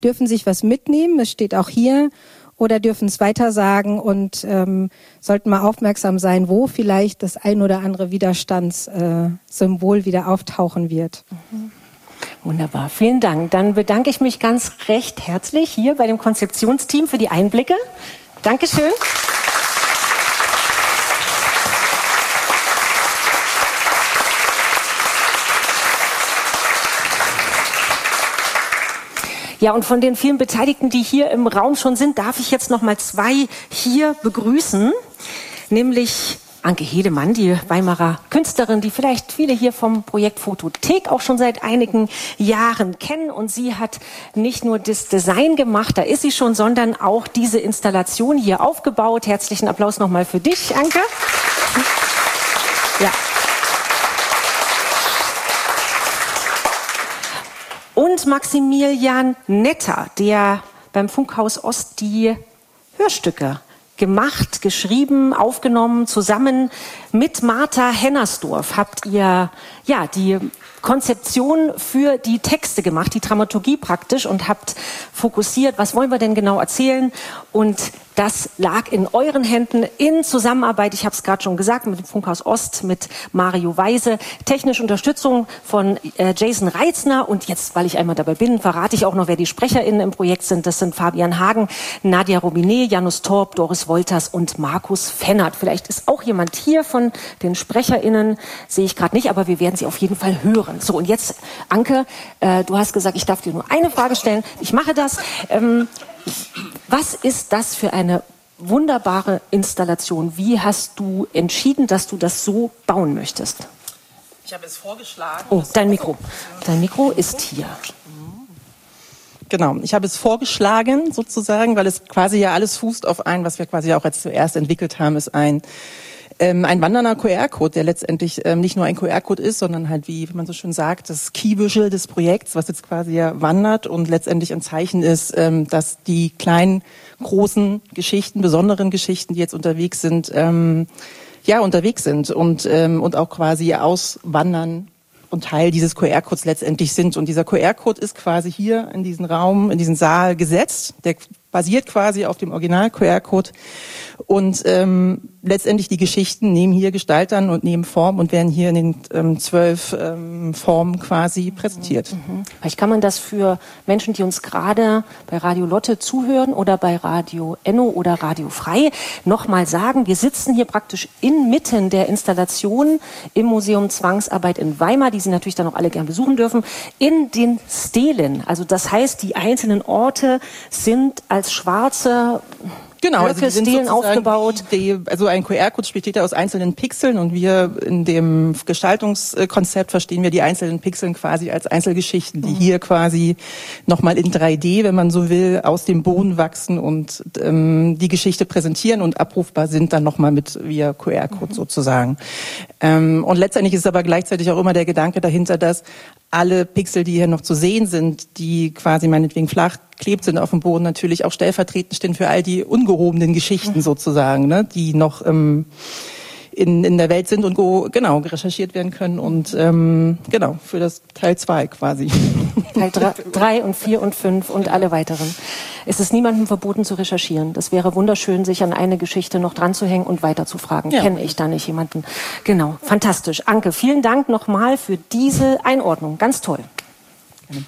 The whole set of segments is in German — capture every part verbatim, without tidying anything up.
dürfen sich was mitnehmen, es steht auch hier, oder dürfen es weitersagen und ähm, sollten mal aufmerksam sein, wo vielleicht das ein oder andere Widerstandssymbol äh, wieder auftauchen wird. Mhm. Wunderbar, vielen Dank. Dann bedanke ich mich ganz recht herzlich hier bei dem Konzeptionsteam für die Einblicke. Dankeschön. Ja, und von den vielen Beteiligten, die hier im Raum schon sind, darf ich jetzt noch mal zwei hier begrüßen, nämlich Anke Hedemann, die Weimarer Künstlerin, die vielleicht viele hier vom Projekt Fotothek auch schon seit einigen Jahren kennen. Und sie hat nicht nur das Design gemacht, da ist sie schon, sondern auch diese Installation hier aufgebaut. Herzlichen Applaus nochmal für dich, Anke. Ja. Und Maximilian Netter, der beim Funkhaus Ost die Hörstücke gemacht, geschrieben, aufgenommen, zusammen mit Martha Hennersdorf habt ihr ja die Konzeption für die Texte gemacht, die Dramaturgie praktisch, und habt fokussiert, was wollen wir denn genau erzählen, und das lag in euren Händen in Zusammenarbeit, ich habe es gerade schon gesagt, mit dem Funkhaus Ost, mit Mario Weise, technische Unterstützung von äh, Jason Reitzner, und jetzt, weil ich einmal dabei bin, verrate ich auch noch, wer die SprecherInnen im Projekt sind. Das sind Fabian Hagen, Nadia Robinet, Janus Torp, Doris Wolters und Markus Fennert. Vielleicht ist auch jemand hier von den SprecherInnen, sehe ich gerade nicht, aber wir werden sie auf jeden Fall hören. So, und jetzt, Anke, äh, du hast gesagt, ich darf dir nur eine Frage stellen. Ich mache das. Ähm, was ist das für eine wunderbare Installation? Wie hast du entschieden, dass du das so bauen möchtest? Ich habe es vorgeschlagen. Oh, dein Mikro. Dein Mikro ist hier. Genau, ich habe es vorgeschlagen sozusagen, weil es quasi ja alles fußt auf ein, was wir quasi auch als zuerst entwickelt haben, ist ein Ähm, ein wandernder Q R-Code, der letztendlich ähm, nicht nur ein Q R-Code ist, sondern halt, wie, wie man so schön sagt, das Key-Visual des Projekts, was jetzt quasi ja wandert und letztendlich ein Zeichen ist, ähm, dass die kleinen, großen Geschichten, besonderen Geschichten, die jetzt unterwegs sind, ähm, ja, unterwegs sind und, ähm, und auch quasi auswandern und Teil dieses Q R-Codes letztendlich sind. Und dieser Q R-Code ist quasi hier in diesen Raum, in diesen Saal gesetzt. Der basiert quasi auf dem Original-Q R-Code. Und ähm, letztendlich die Geschichten nehmen hier Gestalt an und nehmen Form und werden hier in den ähm, zwölf ähm, Formen quasi präsentiert. Mhm. Vielleicht kann man das für Menschen, die uns gerade bei Radio Lotte zuhören oder bei Radio Enno oder Radio Frei nochmal sagen. Wir sitzen hier praktisch inmitten der Installation im Museum Zwangsarbeit in Weimar, die Sie natürlich dann auch alle gern besuchen dürfen, in den Stelen. Also das heißt, die einzelnen Orte sind als schwarze Genau, also die sind Stelen aufgebaut. Die, also ein Q R-Code besteht ja aus einzelnen Pixeln und wir in dem Gestaltungskonzept verstehen wir die einzelnen Pixeln quasi als Einzelgeschichten, die hier quasi nochmal in drei D, wenn man so will, aus dem Boden wachsen und ähm, die Geschichte präsentieren und abrufbar sind dann nochmal mit via Q R-Code mhm. sozusagen. Ähm, und letztendlich ist aber gleichzeitig auch immer der Gedanke dahinter, dass alle Pixel, die hier noch zu sehen sind, die quasi meinetwegen flach klebt sind auf dem Boden, natürlich auch stellvertretend stehen für all die ungehobenen Geschichten sozusagen, ne, die noch ähm, in, in der Welt sind und go, genau recherchiert werden können und ähm, genau für das Teil zwei quasi. Teil drei und vier und fünf und alle weiteren. Es ist niemandem verboten zu recherchieren. Das wäre wunderschön, sich an eine Geschichte noch dran zu hängen und weiter zu fragen. Ja. Kenne ich da nicht jemanden? Genau, fantastisch. Anke, vielen Dank nochmal für diese Einordnung. Ganz toll. Gerne.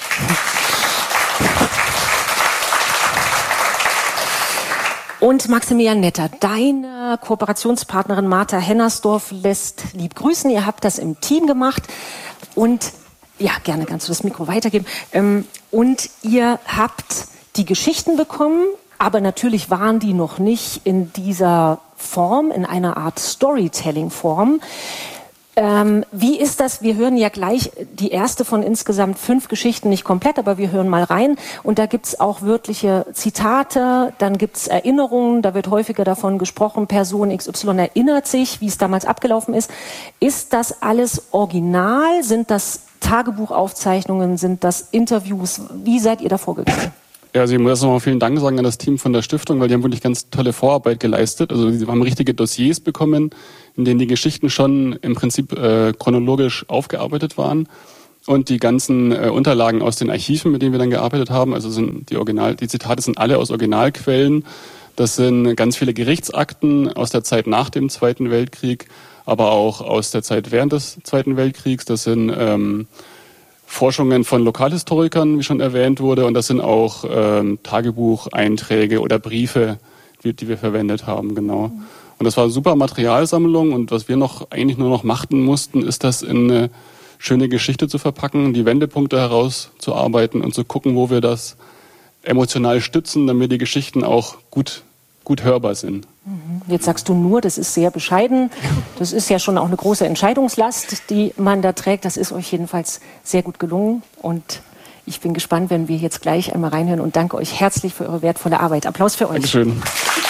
Und Maximilian Netter, deine Kooperationspartnerin Martha Hennersdorf lässt lieb grüßen. Ihr habt das im Team gemacht und ja, gerne kannst du das Mikro weitergeben. Und ihr habt die Geschichten bekommen, aber natürlich waren die noch nicht in dieser Form, in einer Art Storytelling-Form. Ähm, wie ist das? Wir hören ja gleich die erste von insgesamt fünf Geschichten, nicht komplett, aber wir hören mal rein. Und da gibt's auch wörtliche Zitate, dann gibt's Erinnerungen, da wird häufiger davon gesprochen, Person X Y erinnert sich, wie es damals abgelaufen ist. Ist das alles original? Sind das Tagebuchaufzeichnungen? Sind das Interviews? Wie seid ihr da vorgegangen? Ja, also ich muss erst nochmal vielen Dank sagen an das Team von der Stiftung, weil die haben wirklich ganz tolle Vorarbeit geleistet. Also sie haben richtige Dossiers bekommen, in denen die Geschichten schon im Prinzip äh, chronologisch aufgearbeitet waren. und die ganzen äh, Unterlagen aus den Archiven, mit denen wir dann gearbeitet haben. Also sind die Original, die Zitate sind alle aus Originalquellen. Das sind ganz viele Gerichtsakten aus der Zeit nach dem Zweiten Weltkrieg, aber auch aus der Zeit während des Zweiten Weltkriegs. Das sind ähm, Forschungen von Lokalhistorikern, wie schon erwähnt wurde, und das sind auch ähm, Tagebucheinträge oder Briefe, die, die wir verwendet haben, genau. Und das war eine super Materialsammlung, und was wir noch eigentlich nur noch machten mussten, ist das in eine schöne Geschichte zu verpacken, die Wendepunkte herauszuarbeiten und zu gucken, wo wir das emotional stützen, damit die Geschichten auch gut, gut hörbar sind. Jetzt sagst du nur, das ist sehr bescheiden. Das ist ja schon auch eine große Entscheidungslast, die man da trägt. Das ist euch jedenfalls sehr gut gelungen. Und ich bin gespannt, wenn wir jetzt gleich einmal reinhören, und danke euch herzlich für eure wertvolle Arbeit. Applaus für euch. Dankeschön.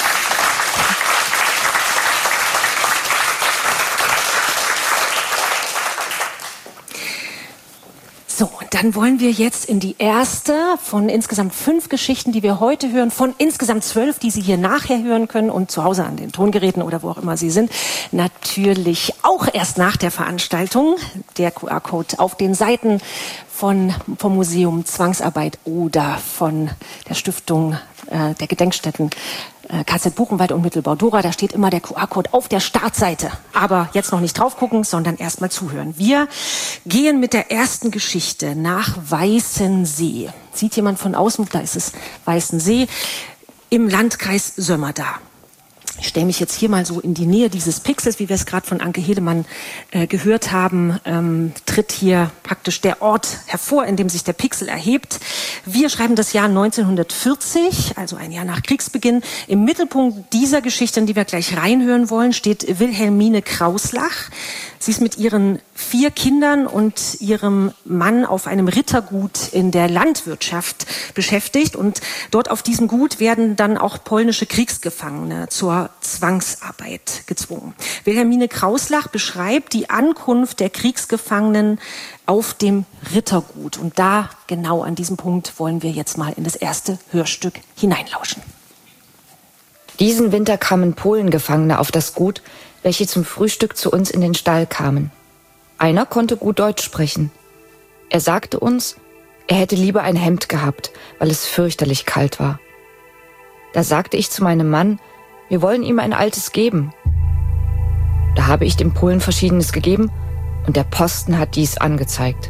So, und dann wollen wir jetzt in die erste von insgesamt fünf Geschichten, die wir heute hören, von insgesamt zwölf, die Sie hier nachher hören können und zu Hause an den Tongeräten oder wo auch immer Sie sind. Natürlich auch erst nach der Veranstaltung. Der Q R-Code auf den Seiten von, vom Museum Zwangsarbeit oder von der Stiftung äh, der Gedenkstätten äh, K Z Buchenwald und Mittelbau-Dora. Da steht immer der Q R-Code auf der Startseite. Aber jetzt noch nicht drauf gucken, sondern erst mal zuhören. Wir gehen mit der ersten Geschichte nach Weißensee. Sieht jemand von außen? Da ist es Weißensee im Landkreis Sömmerda. Ich stelle mich jetzt hier mal so in die Nähe dieses Pixels, wie wir es gerade von Anke Hedemann äh, gehört haben, ähm, tritt hier praktisch der Ort hervor, in dem sich der Pixel erhebt. Wir schreiben das Jahr neunzehnhundertvierzig, also ein Jahr nach Kriegsbeginn. Im Mittelpunkt dieser Geschichte, in die wir gleich reinhören wollen, steht Wilhelmine Krauslach. Sie ist mit ihren vier Kindern und ihrem Mann auf einem Rittergut in der Landwirtschaft beschäftigt. Und dort auf diesem Gut werden dann auch polnische Kriegsgefangene zur Zwangsarbeit gezwungen. Wilhelmine Krauslach beschreibt die Ankunft der Kriegsgefangenen auf dem Rittergut. Und da, genau an diesem Punkt, wollen wir jetzt mal in das erste Hörstück hineinlauschen. Diesen Winter kamen Polengefangene auf das Gut, welche zum Frühstück zu uns in den Stall kamen. Einer konnte gut Deutsch sprechen. Er sagte uns, er hätte lieber ein Hemd gehabt, weil es fürchterlich kalt war. Da sagte ich zu meinem Mann, wir wollen ihm ein altes geben. Da habe ich dem Polen Verschiedenes gegeben und der Posten hat dies angezeigt.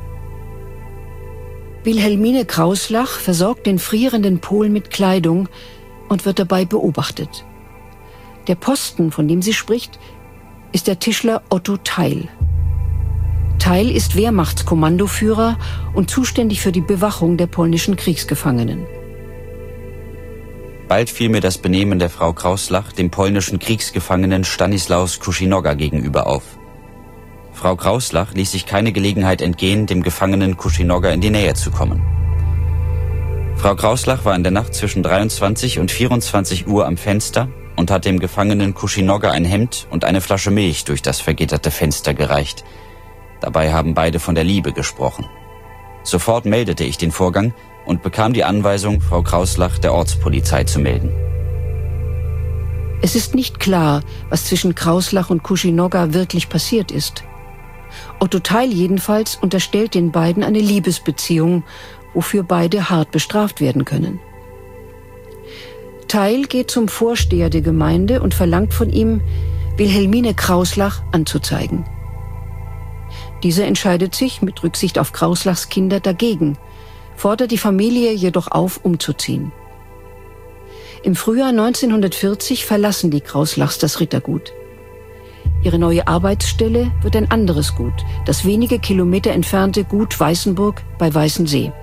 Wilhelmine Krauslach versorgt den frierenden Polen mit Kleidung und wird dabei beobachtet. Der Posten, von dem sie spricht, ist der Tischler Otto Theil. Theil ist Wehrmachtskommandoführer und zuständig für die Bewachung der polnischen Kriegsgefangenen. Bald fiel mir das Benehmen der Frau Krauslach dem polnischen Kriegsgefangenen Stanislaus Kuschinogga gegenüber auf. Frau Krauslach ließ sich keine Gelegenheit entgehen, dem Gefangenen Kuschinogga in die Nähe zu kommen. Frau Krauslach war in der Nacht zwischen dreiundzwanzig und vierundzwanzig Uhr am Fenster und hat dem Gefangenen Kuschinogga ein Hemd und eine Flasche Milch durch das vergitterte Fenster gereicht. Dabei haben beide von der Liebe gesprochen. Sofort meldete ich den Vorgang und bekam die Anweisung, Frau Krauslach der Ortspolizei zu melden. Es ist nicht klar, was zwischen Krauslach und Kuschinogga wirklich passiert ist. Otto Theil jedenfalls unterstellt den beiden eine Liebesbeziehung, wofür beide hart bestraft werden können. Theil geht zum Vorsteher der Gemeinde und verlangt von ihm, Wilhelmine Krauslach anzuzeigen. Dieser entscheidet sich mit Rücksicht auf Krauslachs Kinder dagegen, fordert die Familie jedoch auf, umzuziehen. Im Frühjahr neunzehnhundertvierzig verlassen die Krauslachs das Rittergut. Ihre neue Arbeitsstelle wird ein anderes Gut, das wenige Kilometer entfernte Gut Weißenburg bei Weißensee.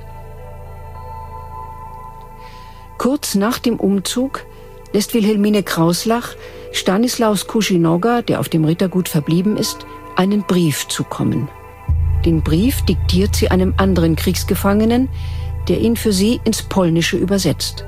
Kurz nach dem Umzug lässt Wilhelmine Krauslach Stanislaus Kuschinogga, der auf dem Rittergut verblieben ist, einen Brief zukommen. Den Brief diktiert sie einem anderen Kriegsgefangenen, der ihn für sie ins Polnische übersetzt.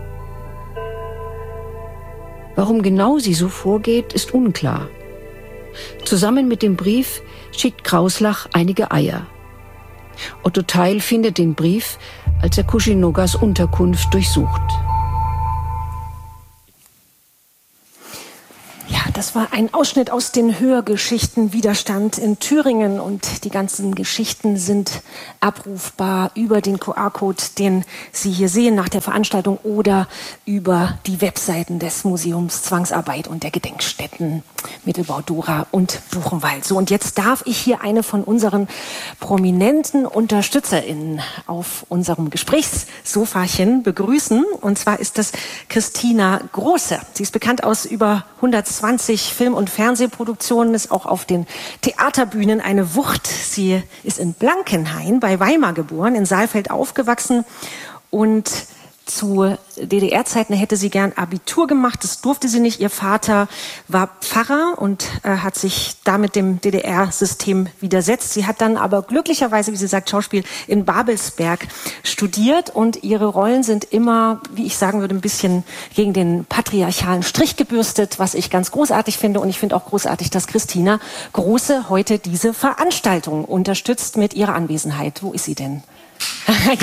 Warum genau sie so vorgeht, ist unklar. Zusammen mit dem Brief schickt Krauslach einige Eier. Otto Theil findet den Brief, als er Kuschinoggas Unterkunft durchsucht. Das war ein Ausschnitt aus den Hörgeschichten Widerstand in Thüringen und die ganzen Geschichten sind abrufbar über den Q R-Code, den Sie hier sehen nach der Veranstaltung oder über die Webseiten des Museums Zwangsarbeit und der Gedenkstätten Mittelbau Dora und Buchenwald. So, und jetzt darf ich hier eine von unseren prominenten UnterstützerInnen auf unserem Gesprächssofachen begrüßen. Und zwar ist das Christina Große. Sie ist bekannt aus über hundertzwanzig Film- und Fernsehproduktionen, ist auch auf den Theaterbühnen eine Wucht. Sie ist in Blankenhain bei Weimar geboren, in Saalfeld aufgewachsen und zu D D R-Zeiten hätte sie gern Abitur gemacht. Das durfte sie nicht. Ihr Vater war Pfarrer und äh, hat sich damit dem D D R-System widersetzt. Sie hat dann aber glücklicherweise, wie sie sagt, Schauspiel in Babelsberg studiert und ihre Rollen sind immer, wie ich sagen würde, ein bisschen gegen den patriarchalen Strich gebürstet, was ich ganz großartig finde. Und ich finde auch großartig, dass Christina Große heute diese Veranstaltung unterstützt mit ihrer Anwesenheit. Wo ist sie denn? Ja.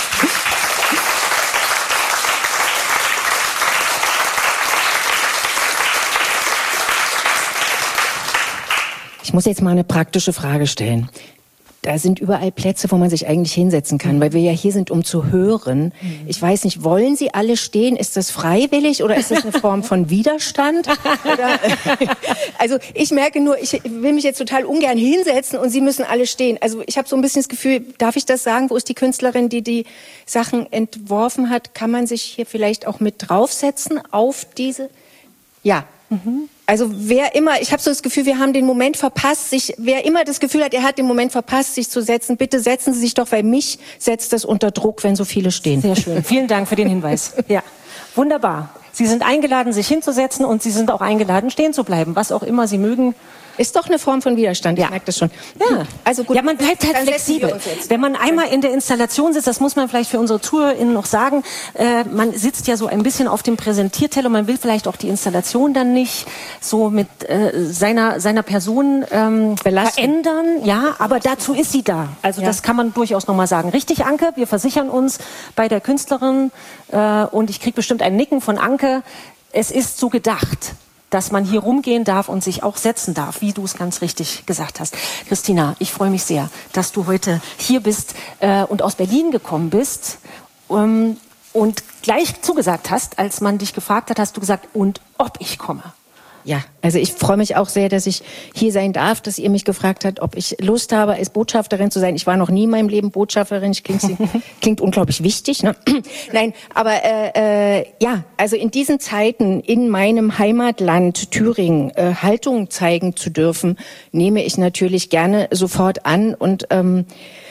Ich muss jetzt mal eine praktische Frage stellen. Da sind überall Plätze, wo man sich eigentlich hinsetzen kann, weil wir ja hier sind, um zu hören. Ich weiß nicht, wollen Sie alle stehen? Ist das freiwillig oder ist das eine Form von Widerstand? Oder, also ich merke nur, ich will mich jetzt total ungern hinsetzen und Sie müssen alle stehen. Also ich habe so ein bisschen das Gefühl, darf ich das sagen? Wo ist die Künstlerin, die die Sachen entworfen hat? Kann man sich hier vielleicht auch mit draufsetzen auf diese? Ja. Mhm. Also wer immer, ich habe so das Gefühl, wir haben den Moment verpasst, sich, wer immer das Gefühl hat, er hat den Moment verpasst, sich zu setzen, bitte setzen Sie sich doch, weil mich setzt das unter Druck, wenn so viele stehen. Sehr schön. Vielen Dank für den Hinweis. Ja, wunderbar. Sie sind eingeladen, sich hinzusetzen und Sie sind auch eingeladen, stehen zu bleiben, was auch immer Sie mögen. Ist doch eine Form von Widerstand, ich ja. merke das schon. Ja, also gut. Ja, man bleibt halt flexibel. Wenn man einmal in der Installation sitzt, das muss man vielleicht für unsere ZuhörerInnen noch sagen, äh, man sitzt ja so ein bisschen auf dem Präsentierteller, man will vielleicht auch die Installation dann nicht so mit äh, seiner seiner Person ähm, verändern. Ja, aber dazu ist sie da. Also ja. das kann man durchaus nochmal sagen. Richtig, Anke, wir versichern uns bei der Künstlerin äh, und ich kriege bestimmt ein Nicken von Anke, es ist so gedacht, dass man hier rumgehen darf und sich auch setzen darf, wie du es ganz richtig gesagt hast. Christina, ich freue mich sehr, dass du heute hier bist äh, und aus Berlin gekommen bist ähm, und gleich zugesagt hast, als man dich gefragt hat, hast du gesagt, und ob ich komme. Ja, also ich freue mich auch sehr, dass ich hier sein darf, dass ihr mich gefragt habt, ob ich Lust habe, als Botschafterin zu sein. Ich war noch nie in meinem Leben Botschafterin. Ich klingt, klingt unglaublich wichtig, ne? Nein, aber äh, äh, ja, also in diesen Zeiten in meinem Heimatland Thüringen äh, Haltung zeigen zu dürfen, nehme ich natürlich gerne sofort an und ähm,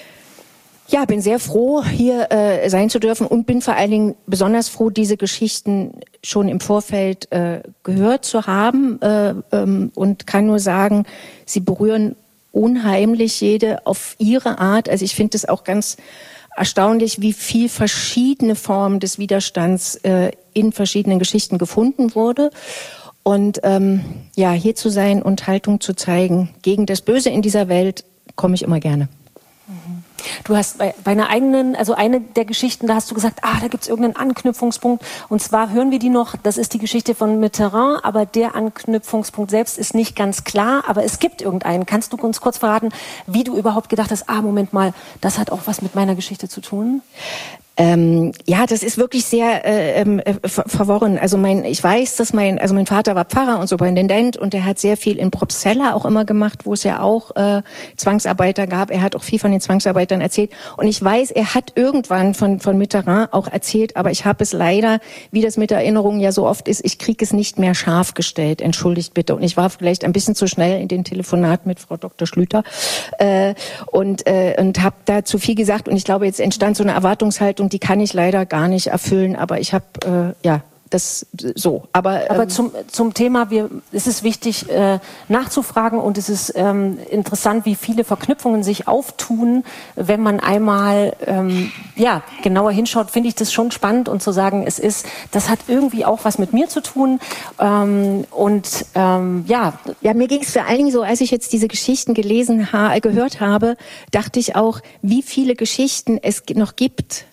ja, bin sehr froh, hier äh, sein zu dürfen und bin vor allen Dingen besonders froh, diese Geschichten schon im Vorfeld äh, gehört zu haben äh, ähm, und kann nur sagen, sie berühren unheimlich jede auf ihre Art. Also ich finde es auch ganz erstaunlich, wie viel verschiedene Formen des Widerstands äh, in verschiedenen Geschichten gefunden wurde. Und ähm, ja, hier zu sein und Haltung zu zeigen gegen das Böse in dieser Welt, komme ich immer gerne. Du hast bei, bei einer eigenen, also eine der Geschichten, da hast du gesagt, ah, da gibt's irgendeinen Anknüpfungspunkt. Und zwar hören wir die noch, das ist die Geschichte von Mitterrand, aber der Anknüpfungspunkt selbst ist nicht ganz klar, aber es gibt irgendeinen. Kannst du uns kurz verraten, wie du überhaupt gedacht hast, ah, Moment mal, das hat auch was mit meiner Geschichte zu tun? Ähm, ja, das ist wirklich sehr äh, äh, ver verworren. Also mein, ich weiß, dass mein, also mein Vater war Pfarrer und Superintendent und er hat sehr viel in Probstzella auch immer gemacht, wo es ja auch äh, Zwangsarbeiter gab. Er hat auch viel von den Zwangsarbeitern erzählt und ich weiß, er hat irgendwann von von Mitterrand auch erzählt, aber ich habe es leider, wie das mit Erinnerungen ja so oft ist, ich kriege es nicht mehr scharf gestellt. Entschuldigt bitte. Und ich war vielleicht ein bisschen zu schnell in den Telefonat mit Frau Doktor Schlüter äh, und äh, und habe da zu viel gesagt und ich glaube, jetzt entstand so eine Erwartungshaltung, die kann ich leider gar nicht erfüllen, aber ich habe, äh, ja, das so. Aber, ähm, aber zum, zum Thema, wir, es ist wichtig äh, nachzufragen und es ist ähm, interessant, wie viele Verknüpfungen sich auftun, wenn man einmal ähm, ja, genauer hinschaut, finde ich das schon spannend und zu sagen, es ist, das hat irgendwie auch was mit mir zu tun ähm, und ähm, ja. Ja, mir ging es vor allen Dingen so, als ich jetzt diese Geschichten gelesen, ha gehört habe, dachte ich auch, wie viele Geschichten es noch gibt,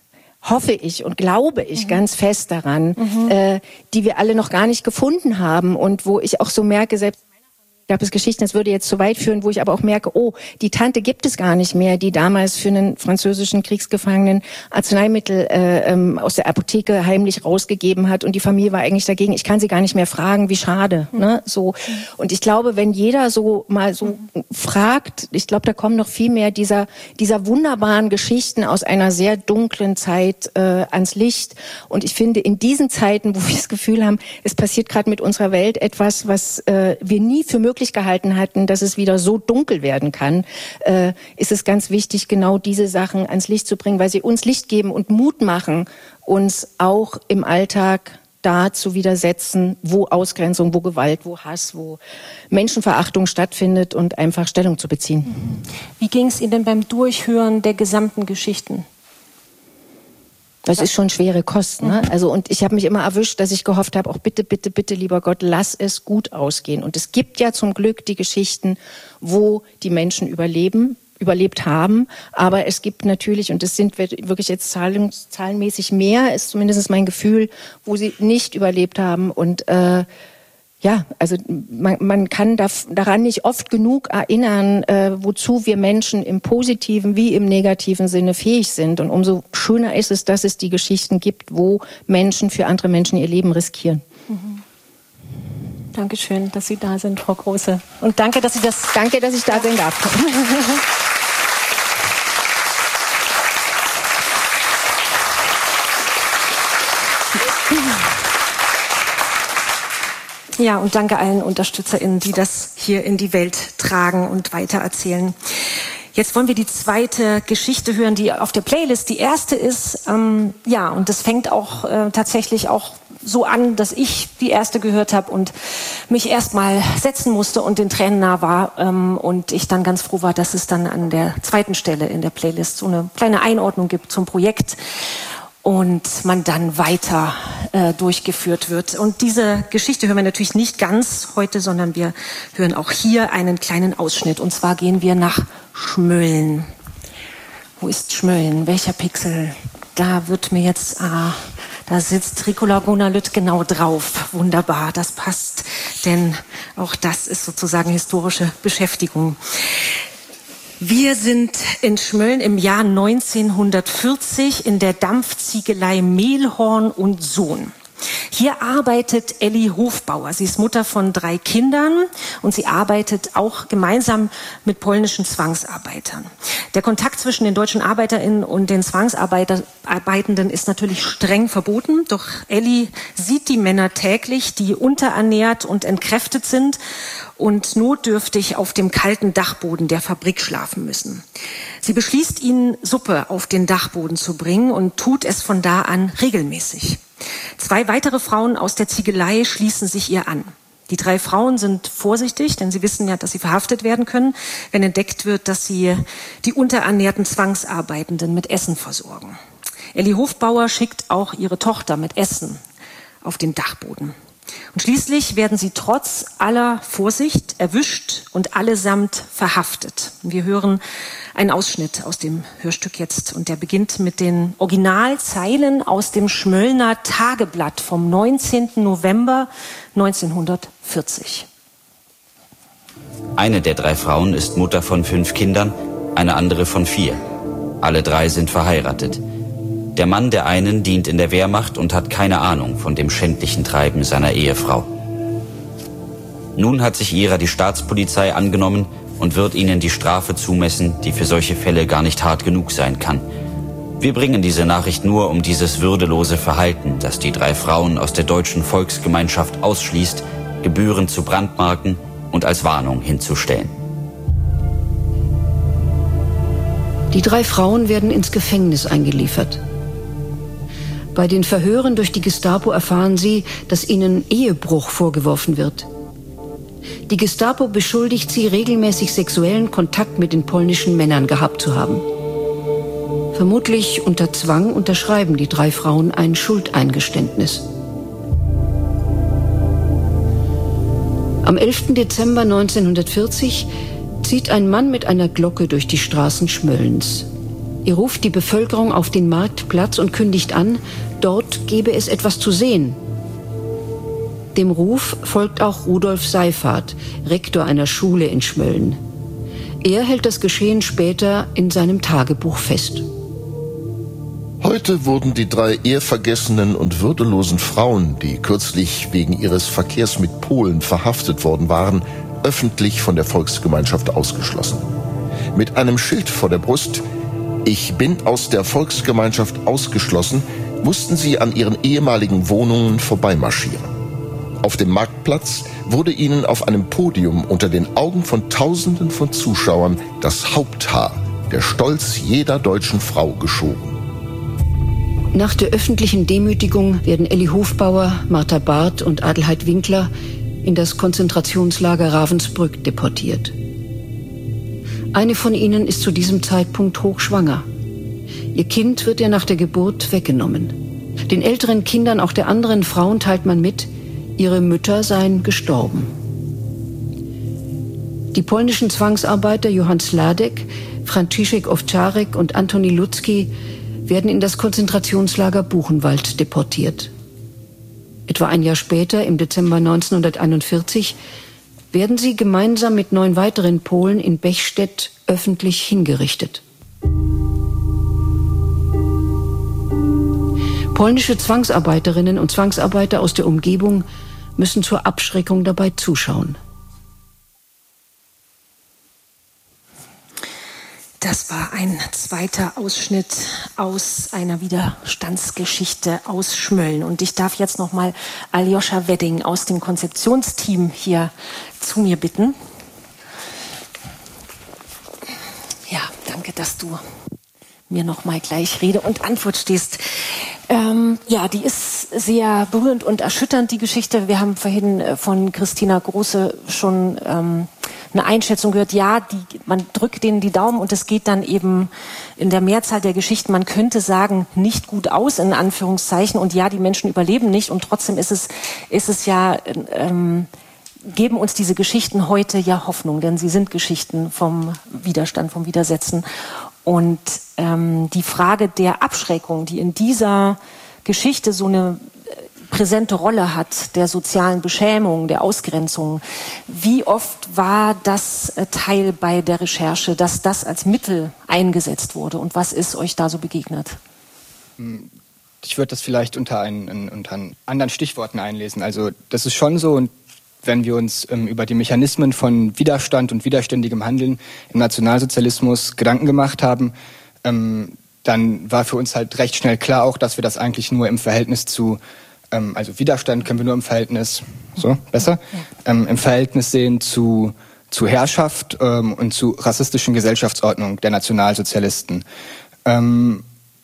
hoffe ich und glaube ich mhm. ganz fest daran, mhm. äh, die wir alle noch gar nicht gefunden haben und wo ich auch so merke, selbst gab es Geschichten, das würde jetzt zu weit führen, wo ich aber auch merke, oh, die Tante gibt es gar nicht mehr, die damals für einen französischen Kriegsgefangenen Arzneimittel äh, ähm, aus der Apotheke heimlich rausgegeben hat und die Familie war eigentlich dagegen. Ich kann sie gar nicht mehr fragen, wie schade. Mhm. Ne? So. Und ich glaube, wenn jeder so mal so mhm. fragt, ich glaube, da kommen noch viel mehr dieser dieser wunderbaren Geschichten aus einer sehr dunklen Zeit äh, ans Licht. Und ich finde, in diesen Zeiten, wo wir das Gefühl haben, es passiert gerade mit unserer Welt etwas, was äh, wir nie für möglich gehalten hatten, dass es wieder so dunkel werden kann, äh, ist es ganz wichtig, genau diese Sachen ans Licht zu bringen, weil sie uns Licht geben und Mut machen, uns auch im Alltag da zu widersetzen, wo Ausgrenzung, wo Gewalt, wo Hass, wo Menschenverachtung stattfindet und einfach Stellung zu beziehen. Wie ging es Ihnen denn beim Durchhören der gesamten Geschichten? Das ist schon schwere Kost, ne? Also und ich habe mich immer erwischt, dass ich gehofft habe, auch bitte, bitte, bitte, lieber Gott, lass es gut ausgehen. Und es gibt ja zum Glück die Geschichten, wo die Menschen überleben, überlebt haben. Aber es gibt natürlich, und es sind wirklich jetzt zahlen, zahlenmäßig mehr, ist zumindest mein Gefühl, wo sie nicht überlebt haben. Und äh, ja, also man, man kann da, daran nicht oft genug erinnern, äh, wozu wir Menschen im positiven wie im negativen Sinne fähig sind. Und umso schöner ist es, dass es die Geschichten gibt, wo Menschen für andere Menschen ihr Leben riskieren. Mhm. Dankeschön, dass Sie da sind, Frau Große. Und danke, dass Sie das... Danke, dass ich da sein darf. Ja, und danke allen UnterstützerInnen, die das hier in die Welt tragen und weitererzählen. Jetzt wollen wir die zweite Geschichte hören, die auf der Playlist die erste ist. Ähm, ja, und das fängt auch äh, tatsächlich auch so an, dass ich die erste gehört habe und mich erstmal setzen musste und den Tränen nah war. Ähm, und ich dann ganz froh war, dass es dann an der zweiten Stelle in der Playlist so eine kleine Einordnung gibt zum Projekt. Und man dann weiter äh, durchgeführt wird. Und diese Geschichte hören wir natürlich nicht ganz heute, sondern wir hören auch hier einen kleinen Ausschnitt. Und zwar gehen wir nach Schmölln. Wo ist Schmölln? Welcher Pixel? Da wird mir jetzt, ah, da sitzt Ricola Gunnar-Lütt genau drauf. Wunderbar, das passt, denn auch das ist sozusagen historische Beschäftigung. Wir sind in Schmölln im Jahr neunzehnhundertvierzig in der Dampfziegelei Mehlhorn und Sohn. Hier arbeitet Elli Hofbauer. Sie ist Mutter von drei Kindern und sie arbeitet auch gemeinsam mit polnischen Zwangsarbeitern. Der Kontakt zwischen den deutschen ArbeiterInnen und den Zwangsarbeitenden ist natürlich streng verboten. Doch Elli sieht die Männer täglich, die unterernährt und entkräftet sind und notdürftig auf dem kalten Dachboden der Fabrik schlafen müssen. Sie beschließt, ihnen Suppe auf den Dachboden zu bringen und tut es von da an regelmäßig. Zwei weitere Frauen aus der Ziegelei schließen sich ihr an. Die drei Frauen sind vorsichtig, denn sie wissen ja, dass sie verhaftet werden können, wenn entdeckt wird, dass sie die unterernährten Zwangsarbeitenden mit Essen versorgen. Elli Hofbauer schickt auch ihre Tochter mit Essen auf den Dachboden. Und schließlich werden sie trotz aller Vorsicht erwischt und allesamt verhaftet. Wir hören einen Ausschnitt aus dem Hörstück jetzt und der beginnt mit den Originalzeilen aus dem Schmöllner Tageblatt vom neunzehnten November neunzehnhundertvierzig. Eine der drei Frauen ist Mutter von fünf Kindern, eine andere von vier. Alle drei sind verheiratet. Der Mann der einen dient in der Wehrmacht und hat keine Ahnung von dem schändlichen Treiben seiner Ehefrau. Nun hat sich ihrer die Staatspolizei angenommen und wird ihnen die Strafe zumessen, die für solche Fälle gar nicht hart genug sein kann. Wir bringen diese Nachricht nur, um dieses würdelose Verhalten, das die drei Frauen aus der deutschen Volksgemeinschaft ausschließt, gebührend zu brandmarken und als Warnung hinzustellen. Die drei Frauen werden ins Gefängnis eingeliefert. Bei den Verhören durch die Gestapo erfahren sie, dass ihnen Ehebruch vorgeworfen wird. Die Gestapo beschuldigt sie, regelmäßig sexuellen Kontakt mit den polnischen Männern gehabt zu haben. Vermutlich unter Zwang unterschreiben die drei Frauen ein Schuldeingeständnis. Am elften Dezember neunzehnhundertvierzig zieht ein Mann mit einer Glocke durch die Straßen Schmöllens. Er ruft die Bevölkerung auf den Marktplatz und kündigt an, dort gebe es etwas zu sehen. Dem Ruf folgt auch Rudolf Seyfarth, Rektor einer Schule in Schmölln. Er hält das Geschehen später in seinem Tagebuch fest. Heute wurden die drei ehrvergessenen und würdelosen Frauen, die kürzlich wegen ihres Verkehrs mit Polen verhaftet worden waren, öffentlich von der Volksgemeinschaft ausgeschlossen. Mit einem Schild vor der Brust: Ich bin aus der Volksgemeinschaft ausgeschlossen, mussten sie an ihren ehemaligen Wohnungen vorbeimarschieren. Auf dem Marktplatz wurde ihnen auf einem Podium unter den Augen von Tausenden von Zuschauern das Haupthaar, der Stolz jeder deutschen Frau, geschoren. Nach der öffentlichen Demütigung werden Elli Hofbauer, Martha Barth und Adelheid Winkler in das Konzentrationslager Ravensbrück deportiert. Eine von ihnen ist zu diesem Zeitpunkt hochschwanger. Ihr Kind wird ihr nach der Geburt weggenommen. Den älteren Kindern auch der anderen Frauen teilt man mit, ihre Mütter seien gestorben. Die polnischen Zwangsarbeiter Johann Sladek, Franciszek Owczarek und Antoni Ludzki werden in das Konzentrationslager Buchenwald deportiert. Etwa ein Jahr später, im Dezember neunzehnhunderteinundvierzig, werden sie gemeinsam mit neun weiteren Polen in Bechstedt öffentlich hingerichtet. Polnische Zwangsarbeiterinnen und Zwangsarbeiter aus der Umgebung müssen zur Abschreckung dabei zuschauen. Das war ein zweiter Ausschnitt aus einer Widerstandsgeschichte aus Schmölln. Und ich darf jetzt nochmal Aljoscha Wedding aus dem Konzeptionsteam hier zu mir bitten. Ja, danke, dass du mir nochmal gleich Rede und Antwort stehst. Ähm, ja, die ist sehr berührend und erschütternd, die Geschichte. Wir haben vorhin von Christina Große schon ähm, eine Einschätzung gehört. Ja, die, man drückt denen die Daumen und es geht dann eben in der Mehrzahl der Geschichten, man könnte sagen, nicht gut aus, in Anführungszeichen. Und ja, die Menschen überleben nicht. Und trotzdem ist es, ist es ja, ähm, geben uns diese Geschichten heute ja Hoffnung, denn sie sind Geschichten vom Widerstand, vom Widersetzen. Und ähm, die Frage der Abschreckung, die in dieser Geschichte so eine präsente Rolle hat, der sozialen Beschämung, der Ausgrenzung, wie oft war das Teil bei der Recherche, dass das als Mittel eingesetzt wurde? Und was ist euch da so begegnet? Ich würde das vielleicht unter, einen, unter anderen Stichworten einlesen. Also das ist schon so, und wenn wir uns ähm, über die Mechanismen von Widerstand und widerständigem Handeln im Nationalsozialismus Gedanken gemacht haben, ähm, dann war für uns halt recht schnell klar auch, dass wir das eigentlich nur im Verhältnis zu, ähm, also Widerstand können wir nur im Verhältnis, so, besser, ähm, im Verhältnis sehen zu, zu Herrschaft ähm, und zu rassistischen Gesellschaftsordnung der Nationalsozialisten. Ähm,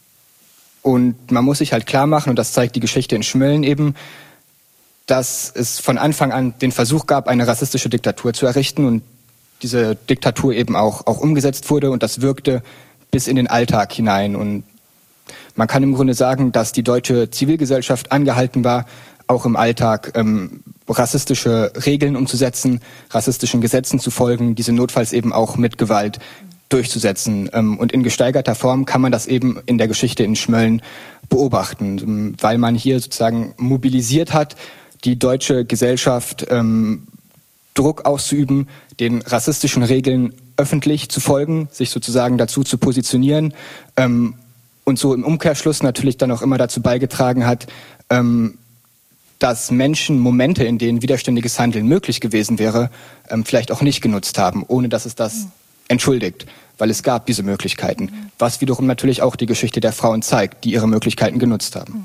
und man muss sich halt klar machen, und das zeigt die Geschichte in Schmölln eben, dass es von Anfang an den Versuch gab, eine rassistische Diktatur zu errichten und diese Diktatur eben auch, auch umgesetzt wurde, und das wirkte bis in den Alltag hinein. Und man kann im Grunde sagen, dass die deutsche Zivilgesellschaft angehalten war, auch im Alltag ähm, rassistische Regeln umzusetzen, rassistischen Gesetzen zu folgen, diese notfalls eben auch mit Gewalt durchzusetzen. Ähm, und in gesteigerter Form kann man das eben in der Geschichte in Schmölln beobachten, weil man hier sozusagen mobilisiert hat, die deutsche Gesellschaft ähm, Druck auszuüben, den rassistischen Regeln öffentlich zu folgen, sich sozusagen dazu zu positionieren ähm, und so im Umkehrschluss natürlich dann auch immer dazu beigetragen hat, ähm, dass Menschen Momente, in denen widerständiges Handeln möglich gewesen wäre, ähm, vielleicht auch nicht genutzt haben, ohne dass es das entschuldigt, weil es gab diese Möglichkeiten, was wiederum natürlich auch die Geschichte der Frauen zeigt, die ihre Möglichkeiten genutzt haben.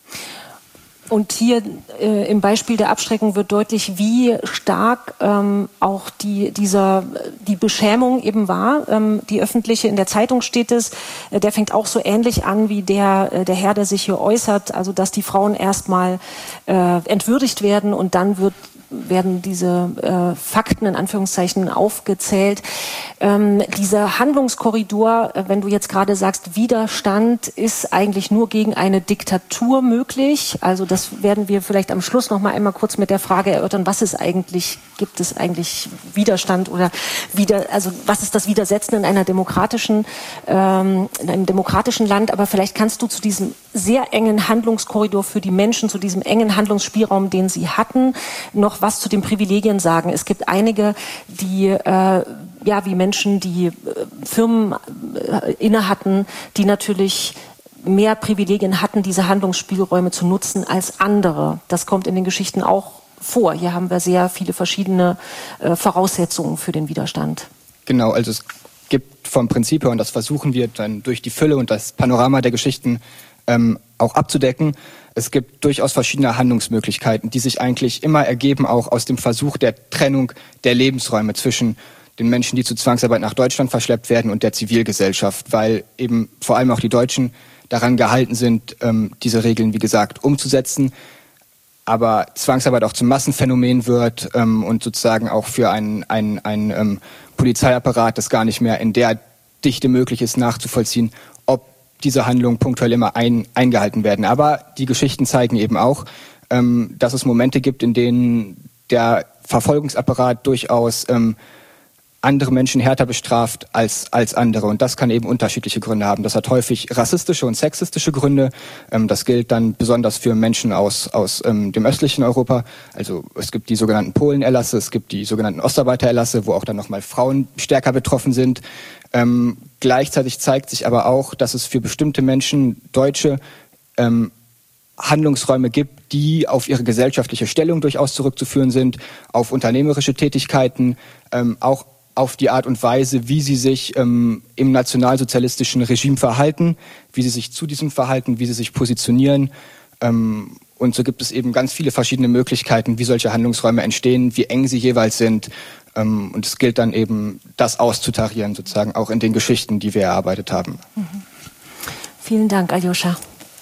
Und hier äh, im Beispiel der Abschreckung wird deutlich, wie stark ähm, auch die, dieser, die Beschämung eben war. Ähm, die öffentliche, in der Zeitung steht es, äh, der fängt auch so ähnlich an wie der, äh, der Herr, der sich hier äußert, also dass die Frauen erstmal äh, entwürdigt werden und dann wird werden diese äh, Fakten in Anführungszeichen aufgezählt. Ähm, dieser Handlungskorridor, äh, wenn du jetzt gerade sagst, Widerstand ist eigentlich nur gegen eine Diktatur möglich. Also das werden wir vielleicht am Schluss noch mal einmal kurz mit der Frage erörtern, was ist eigentlich, gibt es eigentlich Widerstand oder wieder, also was ist das Widersetzen in einer demokratischen, ähm, in einem demokratischen Land? Aber vielleicht kannst du zu diesem sehr engen Handlungskorridor für die Menschen, zu diesem engen Handlungsspielraum, den sie hatten, noch was zu den Privilegien sagen. Es gibt einige, die äh, ja wie Menschen, die äh, Firmen äh, inne hatten, die natürlich mehr Privilegien hatten, diese Handlungsspielräume zu nutzen als andere. Das kommt in den Geschichten auch vor. Hier haben wir sehr viele verschiedene äh, Voraussetzungen für den Widerstand. Genau, also es gibt vom Prinzip her, und das versuchen wir dann durch die Fülle und das Panorama der Geschichten ähm, auch abzudecken, es gibt durchaus verschiedene Handlungsmöglichkeiten, die sich eigentlich immer ergeben, auch aus dem Versuch der Trennung der Lebensräume zwischen den Menschen, die zur Zwangsarbeit nach Deutschland verschleppt werden, und der Zivilgesellschaft, weil eben vor allem auch die Deutschen daran gehalten sind, ähm, diese Regeln, wie gesagt, umzusetzen. Aber Zwangsarbeit auch zum Massenphänomen wird ähm, und sozusagen auch für einen, einen, einen ähm, Polizeiapparat, das gar nicht mehr in der Dichte möglich ist, nachzuvollziehen, ob diese Handlungen punktuell immer ein, eingehalten werden. Aber die Geschichten zeigen eben auch, ähm, dass es Momente gibt, in denen der Verfolgungsapparat durchaus ähm, andere Menschen härter bestraft als, als andere. Und das kann eben unterschiedliche Gründe haben. Das hat häufig rassistische und sexistische Gründe. Ähm, das gilt dann besonders für Menschen aus, aus ähm, dem östlichen Europa. Also es gibt die sogenannten Polenerlasse, es gibt die sogenannten Ostarbeitererlasse, wo auch dann nochmal Frauen stärker betroffen sind. Ähm, gleichzeitig zeigt sich aber auch, dass es für bestimmte Menschen, Deutsche, ähm, Handlungsräume gibt, die auf ihre gesellschaftliche Stellung durchaus zurückzuführen sind, auf unternehmerische Tätigkeiten, ähm, auch auf die Art und Weise, wie sie sich ähm, im nationalsozialistischen Regime verhalten, wie sie sich zu diesem verhalten, wie sie sich positionieren. Ähm, und so gibt es eben ganz viele verschiedene Möglichkeiten, wie solche Handlungsräume entstehen, wie eng sie jeweils sind. Ähm, und es gilt dann eben, das auszutarieren, sozusagen auch in den Geschichten, die wir erarbeitet haben. Mhm. Vielen Dank, Aljoscha.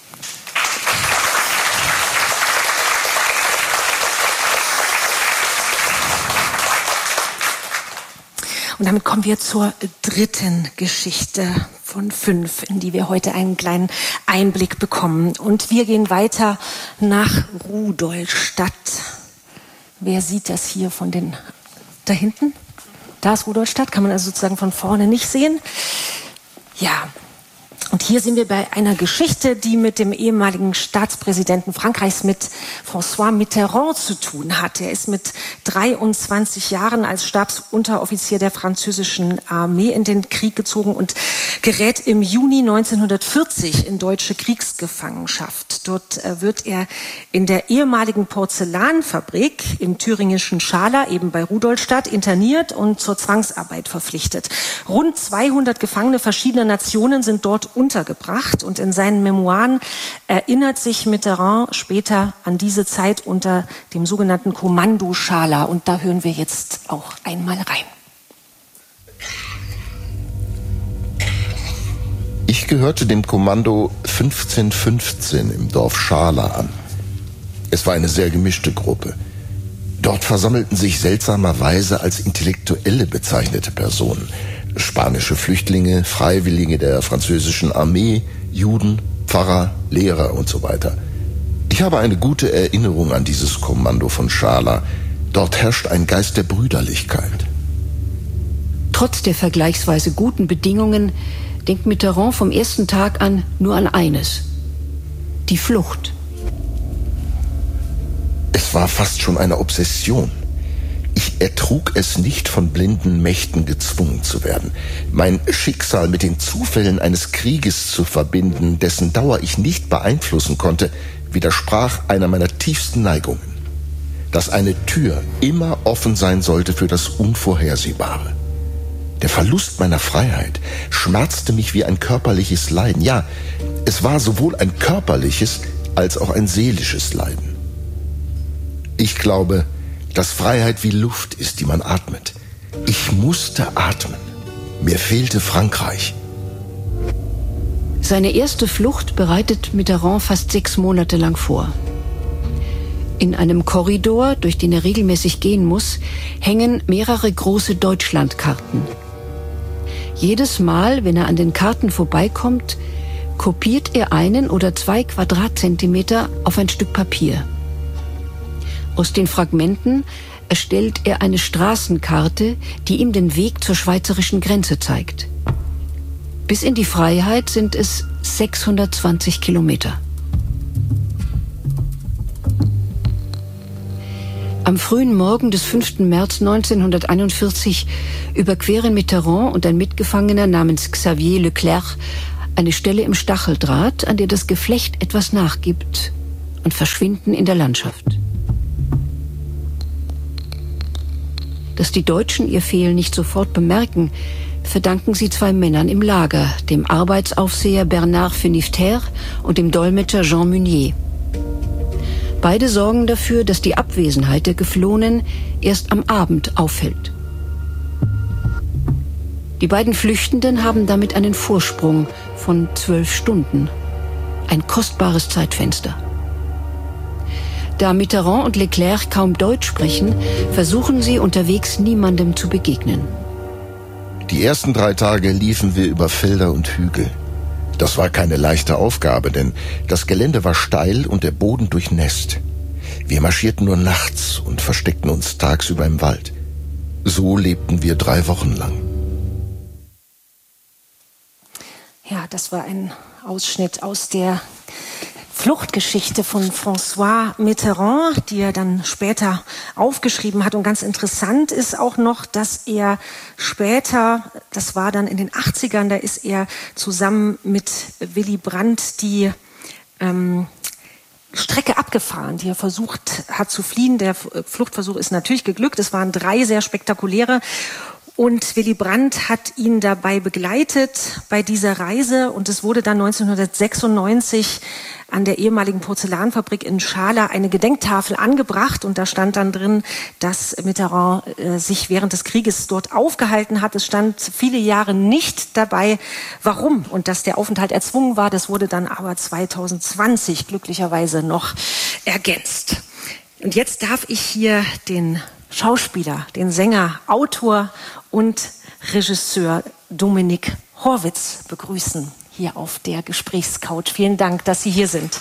Und damit kommen wir zur dritten Geschichte von fünf, in die wir heute einen kleinen Einblick bekommen. Und wir gehen weiter nach Rudolstadt. Wer sieht das hier von den, da hinten? Da ist Rudolstadt, kann man also sozusagen von vorne nicht sehen. Ja. Und hier sind wir bei einer Geschichte, die mit dem ehemaligen Staatspräsidenten Frankreichs, mit François Mitterrand, zu tun hat. Er ist mit dreiundzwanzig Jahren als Stabsunteroffizier der französischen Armee in den Krieg gezogen und gerät im Juni neunzehnhundertvierzig in deutsche Kriegsgefangenschaft. Dort äh, wird er in der ehemaligen Porzellanfabrik im thüringischen Schala, eben bei Rudolstadt, interniert und zur Zwangsarbeit verpflichtet. Rund zweihundert Gefangene verschiedener Nationen sind dort untergebracht, und in seinen Memoiren erinnert sich Mitterrand später an diese Zeit unter dem sogenannten Kommando Schala, und da hören wir jetzt auch einmal rein. Ich gehörte dem Kommando fünfzehn fünfzehn im Dorf Schala an. Es war eine sehr gemischte Gruppe. Dort versammelten sich seltsamerweise als Intellektuelle bezeichnete Personen. Spanische Flüchtlinge, Freiwillige der französischen Armee, Juden, Pfarrer, Lehrer und so weiter. Ich habe eine gute Erinnerung an dieses Kommando von Schala. Dort herrscht ein Geist der Brüderlichkeit. Trotz der vergleichsweise guten Bedingungen denkt Mitterrand vom ersten Tag an nur an eines: die Flucht. Es war fast schon eine Obsession. Ich ertrug es nicht, von blinden Mächten gezwungen zu werden. Mein Schicksal mit den Zufällen eines Krieges zu verbinden, dessen Dauer ich nicht beeinflussen konnte, widersprach einer meiner tiefsten Neigungen. Dass eine Tür immer offen sein sollte für das Unvorhersehbare. Der Verlust meiner Freiheit schmerzte mich wie ein körperliches Leiden. Ja, es war sowohl ein körperliches als auch ein seelisches Leiden. Ich glaube, dass Freiheit wie Luft ist, die man atmet. Ich musste atmen. Mir fehlte Frankreich. Seine erste Flucht bereitet Mitterrand fast sechs Monate lang vor. In einem Korridor, durch den er regelmäßig gehen muss, hängen mehrere große Deutschlandkarten. Jedes Mal, wenn er an den Karten vorbeikommt, kopiert er einen oder zwei Quadratzentimeter auf ein Stück Papier. Aus den Fragmenten erstellt er eine Straßenkarte, die ihm den Weg zur schweizerischen Grenze zeigt. Bis in die Freiheit sind es sechshundertzwanzig Kilometer. Am frühen Morgen des fünften März neunzehnhunderteinundvierzig überqueren Mitterrand und ein Mitgefangener namens Xavier Leclerc eine Stelle im Stacheldraht, an der das Geflecht etwas nachgibt, und verschwinden in der Landschaft. Dass die Deutschen ihr Fehlen nicht sofort bemerken, verdanken sie zwei Männern im Lager, dem Arbeitsaufseher Bernard Fenifter und dem Dolmetscher Jean Meunier. Beide sorgen dafür, dass die Abwesenheit der Geflohenen erst am Abend auffällt. Die beiden Flüchtenden haben damit einen Vorsprung von zwölf Stunden. Ein kostbares Zeitfenster. Da Mitterrand und Leclerc kaum Deutsch sprechen, versuchen sie unterwegs niemandem zu begegnen. Die ersten drei Tage liefen wir über Felder und Hügel. Das war keine leichte Aufgabe, denn das Gelände war steil und der Boden durchnässt. Wir marschierten nur nachts und versteckten uns tagsüber im Wald. So lebten wir drei Wochen lang. Ja, das war ein Ausschnitt aus der Fluchtgeschichte von François Mitterrand, die er dann später aufgeschrieben hat. Und ganz interessant ist auch noch, dass er später, das war dann in den achtzigern, da ist er zusammen mit Willy Brandt die ähm, Strecke abgefahren, die er versucht hat zu fliehen. Der Fluchtversuch ist natürlich geglückt. Es waren drei sehr spektakuläre. Und Willy Brandt hat ihn dabei begleitet bei dieser Reise. Und es wurde dann neunzehnhundertsechsundneunzig an der ehemaligen Porzellanfabrik in Schala eine Gedenktafel angebracht. Und da stand dann drin, dass Mitterrand äh, sich während des Krieges dort aufgehalten hat. Es stand viele Jahre nicht dabei, warum. Und dass der Aufenthalt erzwungen war, das wurde dann aber zweitausendzwanzig glücklicherweise noch ergänzt. Und jetzt darf ich hier den Schauspieler, den Sänger, Autor und Regisseur Dominik Horwitz begrüßen hier auf der Gesprächscouch. Vielen Dank, dass Sie hier sind.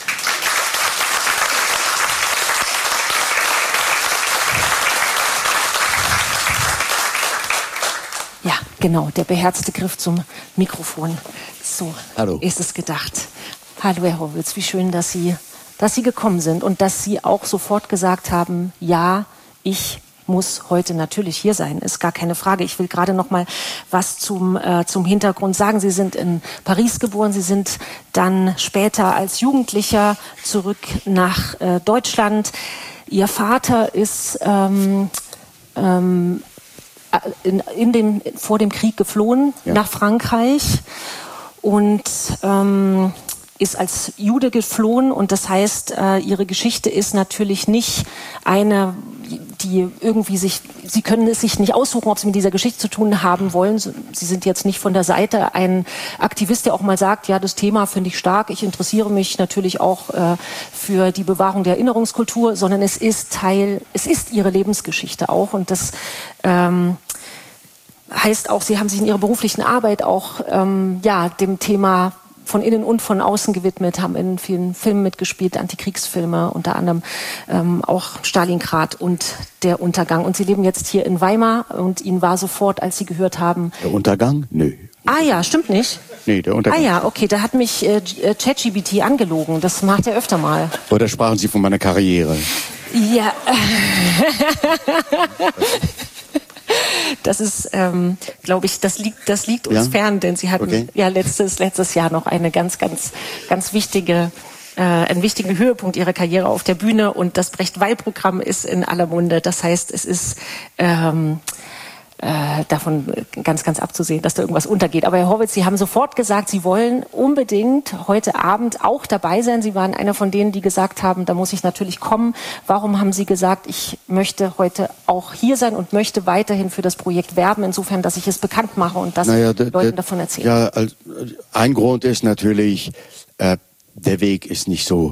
Ja, genau, der beherzte Griff zum Mikrofon. So Hallo. Ist es gedacht. Hallo, Herr Horwitz, wie schön, dass Sie, dass Sie gekommen sind und dass Sie auch sofort gesagt haben, ja, ich muss heute natürlich hier sein, ist gar keine Frage. Ich will gerade noch mal was zum, äh, zum Hintergrund sagen. Sie sind in Paris geboren, Sie sind dann später als Jugendlicher zurück nach äh, Deutschland. Ihr Vater ist ähm, ähm, in, in dem, vor dem Krieg geflohen ja. nach Frankreich und ähm, ist als Jude geflohen. Und das heißt, äh, ihre Geschichte ist natürlich nicht eine, die irgendwie sich, sie können es sich nicht aussuchen, ob sie mit dieser Geschichte zu tun haben wollen. Sie sind jetzt nicht von der Seite ein Aktivist, der auch mal sagt, ja, das Thema finde ich stark, ich interessiere mich natürlich auch äh, für die Bewahrung der Erinnerungskultur, sondern es ist Teil, es ist ihre Lebensgeschichte auch. Und das ähm, heißt auch, sie haben sich in ihrer beruflichen Arbeit auch ähm, ja, dem Thema von innen und von außen gewidmet, haben in vielen Filmen mitgespielt, Antikriegsfilme, unter anderem ähm, auch Stalingrad und der Untergang. Und Sie leben jetzt hier in Weimar und Ihnen war sofort, als Sie gehört haben... Der Untergang? Nö. Ah ja, stimmt nicht? Nee, der Untergang. Ah ja, okay, da hat mich äh, ChatGPT angelogen. Das macht er öfter mal. Oder sprachen Sie von meiner Karriere? Ja. Das ist, ähm, glaube ich, das liegt, das liegt uns ja? fern, denn Sie hatten okay. ja letztes, letztes Jahr noch eine ganz, ganz, ganz wichtige, äh, einen wichtigen Höhepunkt Ihrer Karriere auf der Bühne und das Brecht-Weil-Programm ist in aller Munde. Das heißt, es ist ähm, äh, davon ganz, ganz abzusehen, dass da irgendwas untergeht. Aber Herr Horwitz, Sie haben sofort gesagt, Sie wollen unbedingt heute Abend auch dabei sein. Sie waren einer von denen, die gesagt haben, da muss ich natürlich kommen. Warum haben Sie gesagt, ich möchte heute auch hier sein und möchte weiterhin für das Projekt werben, insofern, dass ich es bekannt mache und dass naja, Leuten der, davon erzähle? Ja, also ein Grund ist natürlich, äh, der Weg ist nicht so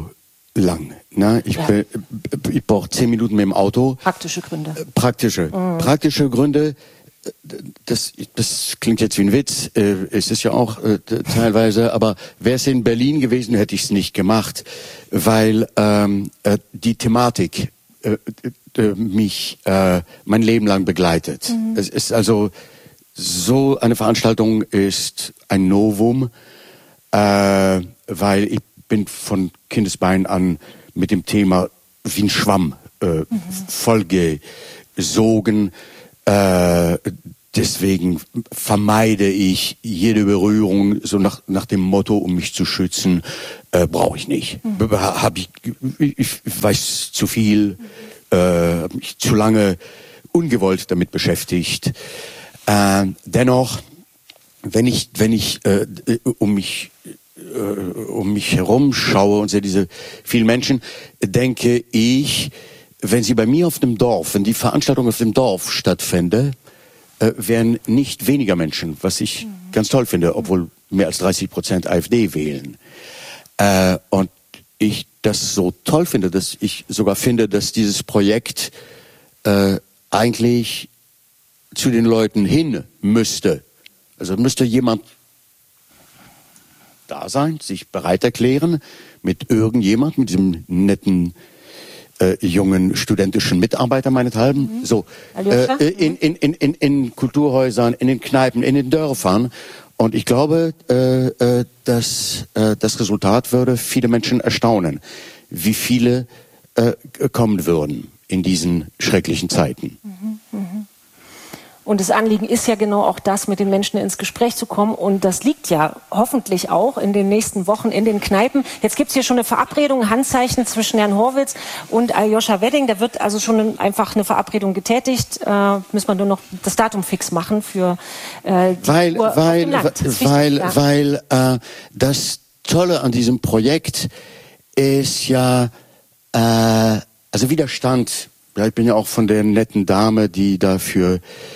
lang. Ne? Ich, Ja. be, ich brauche zehn Minuten mit dem Auto. Praktische Gründe. Praktische, Mhm. praktische Gründe. Das, das klingt jetzt wie ein Witz, äh, es ist ja auch äh, teilweise, aber wäre es in Berlin gewesen, hätte ich es nicht gemacht, weil ähm, äh, die Thematik äh, äh, mich äh, mein Leben lang begleitet. Mhm. Es ist also so eine Veranstaltung ist ein Novum, äh, weil ich bin von Kindesbein an mit dem Thema wie ein Schwamm äh, mhm. vollgesogen. Äh, deswegen vermeide ich jede Berührung so nach, nach dem Motto, um mich zu schützen, äh, brauche ich nicht. Mhm. Hab ich, ich weiß zu viel, äh, hab mich zu lange ungewollt damit beschäftigt. Äh, dennoch, wenn ich, wenn ich äh, um mich äh, um mich herum schaue und sehe diese vielen Menschen, denke ich, wenn sie bei mir auf dem Dorf, wenn die Veranstaltung auf dem Dorf stattfände, äh, wären nicht weniger Menschen, was ich mhm. ganz toll finde, obwohl mehr als dreißig Prozent AfD wählen. Äh, und ich das so toll finde, dass ich sogar finde, dass dieses Projekt äh, eigentlich zu den Leuten hin müsste. Also müsste jemand da sein, sich bereit erklären, mit irgendjemand, mit diesem netten Äh, jungen studentischen Mitarbeiter meinethalben, mhm. so äh, in, in, in, in, in Kulturhäusern, in den Kneipen, in den Dörfern. Und ich glaube, äh, äh, dass äh, das Resultat würde viele Menschen erstaunen, wie viele äh, kommen würden in diesen schrecklichen Zeiten. Mhm. Mhm. Und das Anliegen ist ja genau auch das, mit den Menschen ins Gespräch zu kommen. Und das liegt ja hoffentlich auch in den nächsten Wochen in den Kneipen. Jetzt gibt es hier schon eine Verabredung, Handzeichen zwischen Herrn Horwitz und Aljoscha Wedding. Da wird also schon einfach eine Verabredung getätigt. Äh, müssen wir nur noch das Datum fix machen für äh, die weil, Tour weil, auf dem Land. Das weil, wichtig, ja. weil äh, das Tolle an diesem Projekt ist ja, äh, also Widerstand. Ja, ich bin ja auch von der netten Dame, die dafür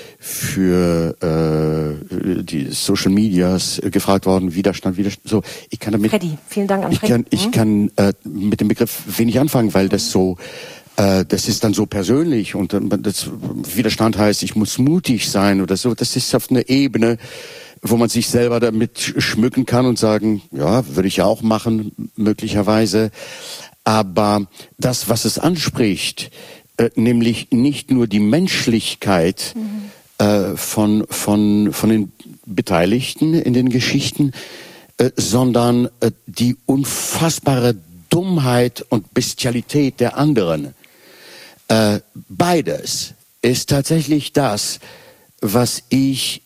für äh, die Social Medias äh, gefragt worden, Widerstand, Widerstand. So, ich kann damit. Freddy, vielen Dank an ich Freddy. kann, ich kann äh, mit dem Begriff wenig anfangen, weil das so, äh, das ist dann so persönlich und äh, das Widerstand heißt, ich muss mutig sein oder so. Das ist auf einer Ebene, wo man sich selber damit schmücken kann und sagen, ja, würde ich ja auch machen, möglicherweise. Aber das, was es anspricht, äh, nämlich nicht nur die Menschlichkeit. Mhm. Von, von, von den Beteiligten in den Geschichten, äh, sondern äh, die unfassbare Dummheit und Bestialität der anderen. Äh, beides ist tatsächlich das, was ich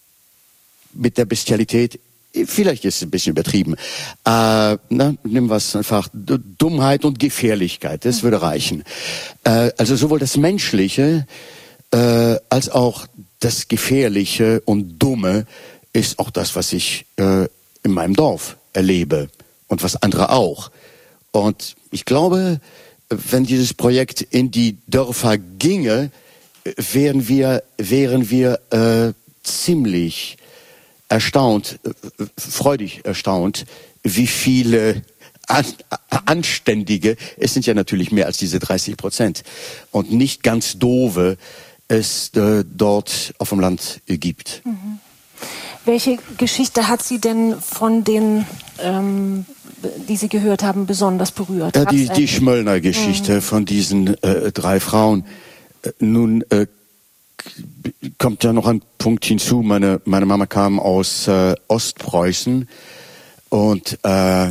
mit der Bestialität, vielleicht ist es ein bisschen übertrieben, äh, na, nimm was einfach, Dummheit und Gefährlichkeit, das würde reichen. Äh, also sowohl das Menschliche, Äh, als auch das Gefährliche und Dumme ist auch das, was ich äh, in meinem Dorf erlebe und was andere auch. Und ich glaube, wenn dieses Projekt in die Dörfer ginge, wären wir, wären wir äh, ziemlich erstaunt, äh, freudig erstaunt, wie viele An, Anständige, es sind ja natürlich mehr als diese dreißig Prozent, und nicht ganz doofe, es äh, dort auf dem Land äh, gibt. Mhm. Welche Geschichte hat Sie denn von den, ähm, die Sie gehört haben, besonders berührt? Ja, die, die Schmöllner-Geschichte mhm. von diesen äh, drei Frauen. Äh, nun äh, kommt ja noch ein Punkt hinzu. Meine, meine Mama kam aus äh, Ostpreußen und äh,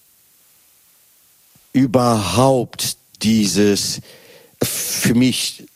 überhaupt dieses für mich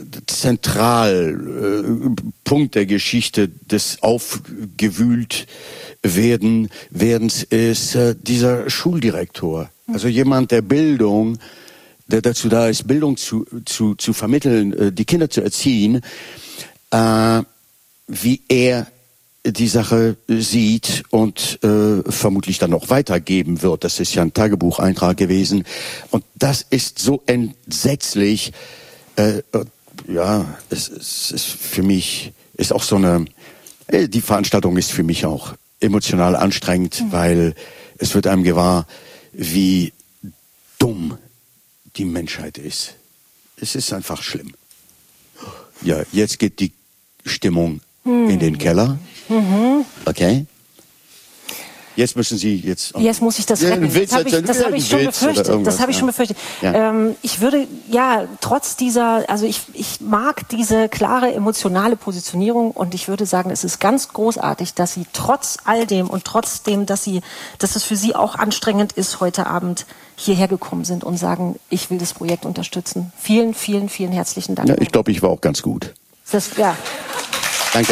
Zentralpunkt äh, der Geschichte des Aufgewühltwerden Werdens ist äh, dieser Schuldirektor. Also jemand, der Bildung, der dazu da ist, Bildung zu, zu, zu vermitteln, äh, die Kinder zu erziehen, äh, wie er die Sache sieht und äh, vermutlich dann noch weitergeben wird. Das ist ja ein Tagebucheintrag gewesen. Und das ist so entsetzlich. Äh, ja, es, es ist für mich, ist auch so eine, äh, die Veranstaltung ist für mich auch emotional anstrengend, mhm. weil es wird einem gewahr, wie dumm die Menschheit ist. Es ist einfach schlimm. Ja, jetzt geht die Stimmung hm. in den Keller. Mhm. Okay. Jetzt müssen Sie jetzt... Jetzt muss ich das retten. Das habe ich, das hab ich schon befürchtet. Das habe ich schon befürchtet. Ja. Ähm, ich würde, ja, trotz dieser, also ich, ich mag diese klare emotionale Positionierung und ich würde sagen, es ist ganz großartig, dass Sie trotz all dem und trotzdem, dass Sie, dass es für Sie auch anstrengend ist, heute Abend hierher gekommen sind und sagen, ich will das Projekt unterstützen. Vielen, vielen, vielen herzlichen Dank. Ja, ich glaube, ich war auch ganz gut. Das, ja. Danke.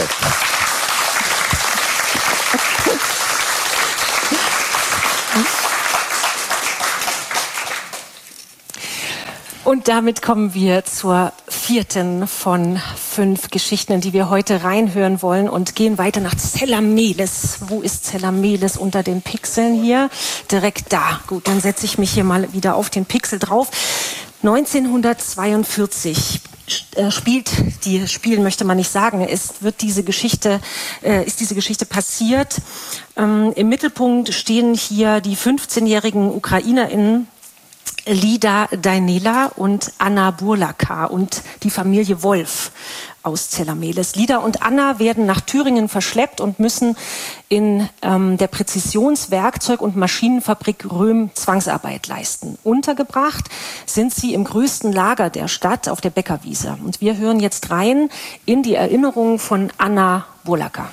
Und damit kommen wir zur vierten von fünf Geschichten, in die wir heute reinhören wollen und gehen weiter nach Zellameles. Wo ist Zellameles unter den Pixeln hier? Direkt da. Gut, dann setze ich mich hier mal wieder auf den Pixel drauf. neunzehnhundertzweiundvierzig spielt die Spielen möchte man nicht sagen. Es wird diese Geschichte äh, ist diese Geschichte passiert. Ähm, Im Mittelpunkt stehen hier die fünfzehnjährigen UkrainerInnen Lida Daniela und Anna Burlaka und die Familie Wolf aus Zellameles. Lida und Anna werden nach Thüringen verschleppt und müssen in ähm, der Präzisionswerkzeug- und Maschinenfabrik Röhm Zwangsarbeit leisten. Untergebracht sind sie im größten Lager der Stadt auf der Bäckerwiese. Und wir hören jetzt rein in die Erinnerungen von Anna Burlaka.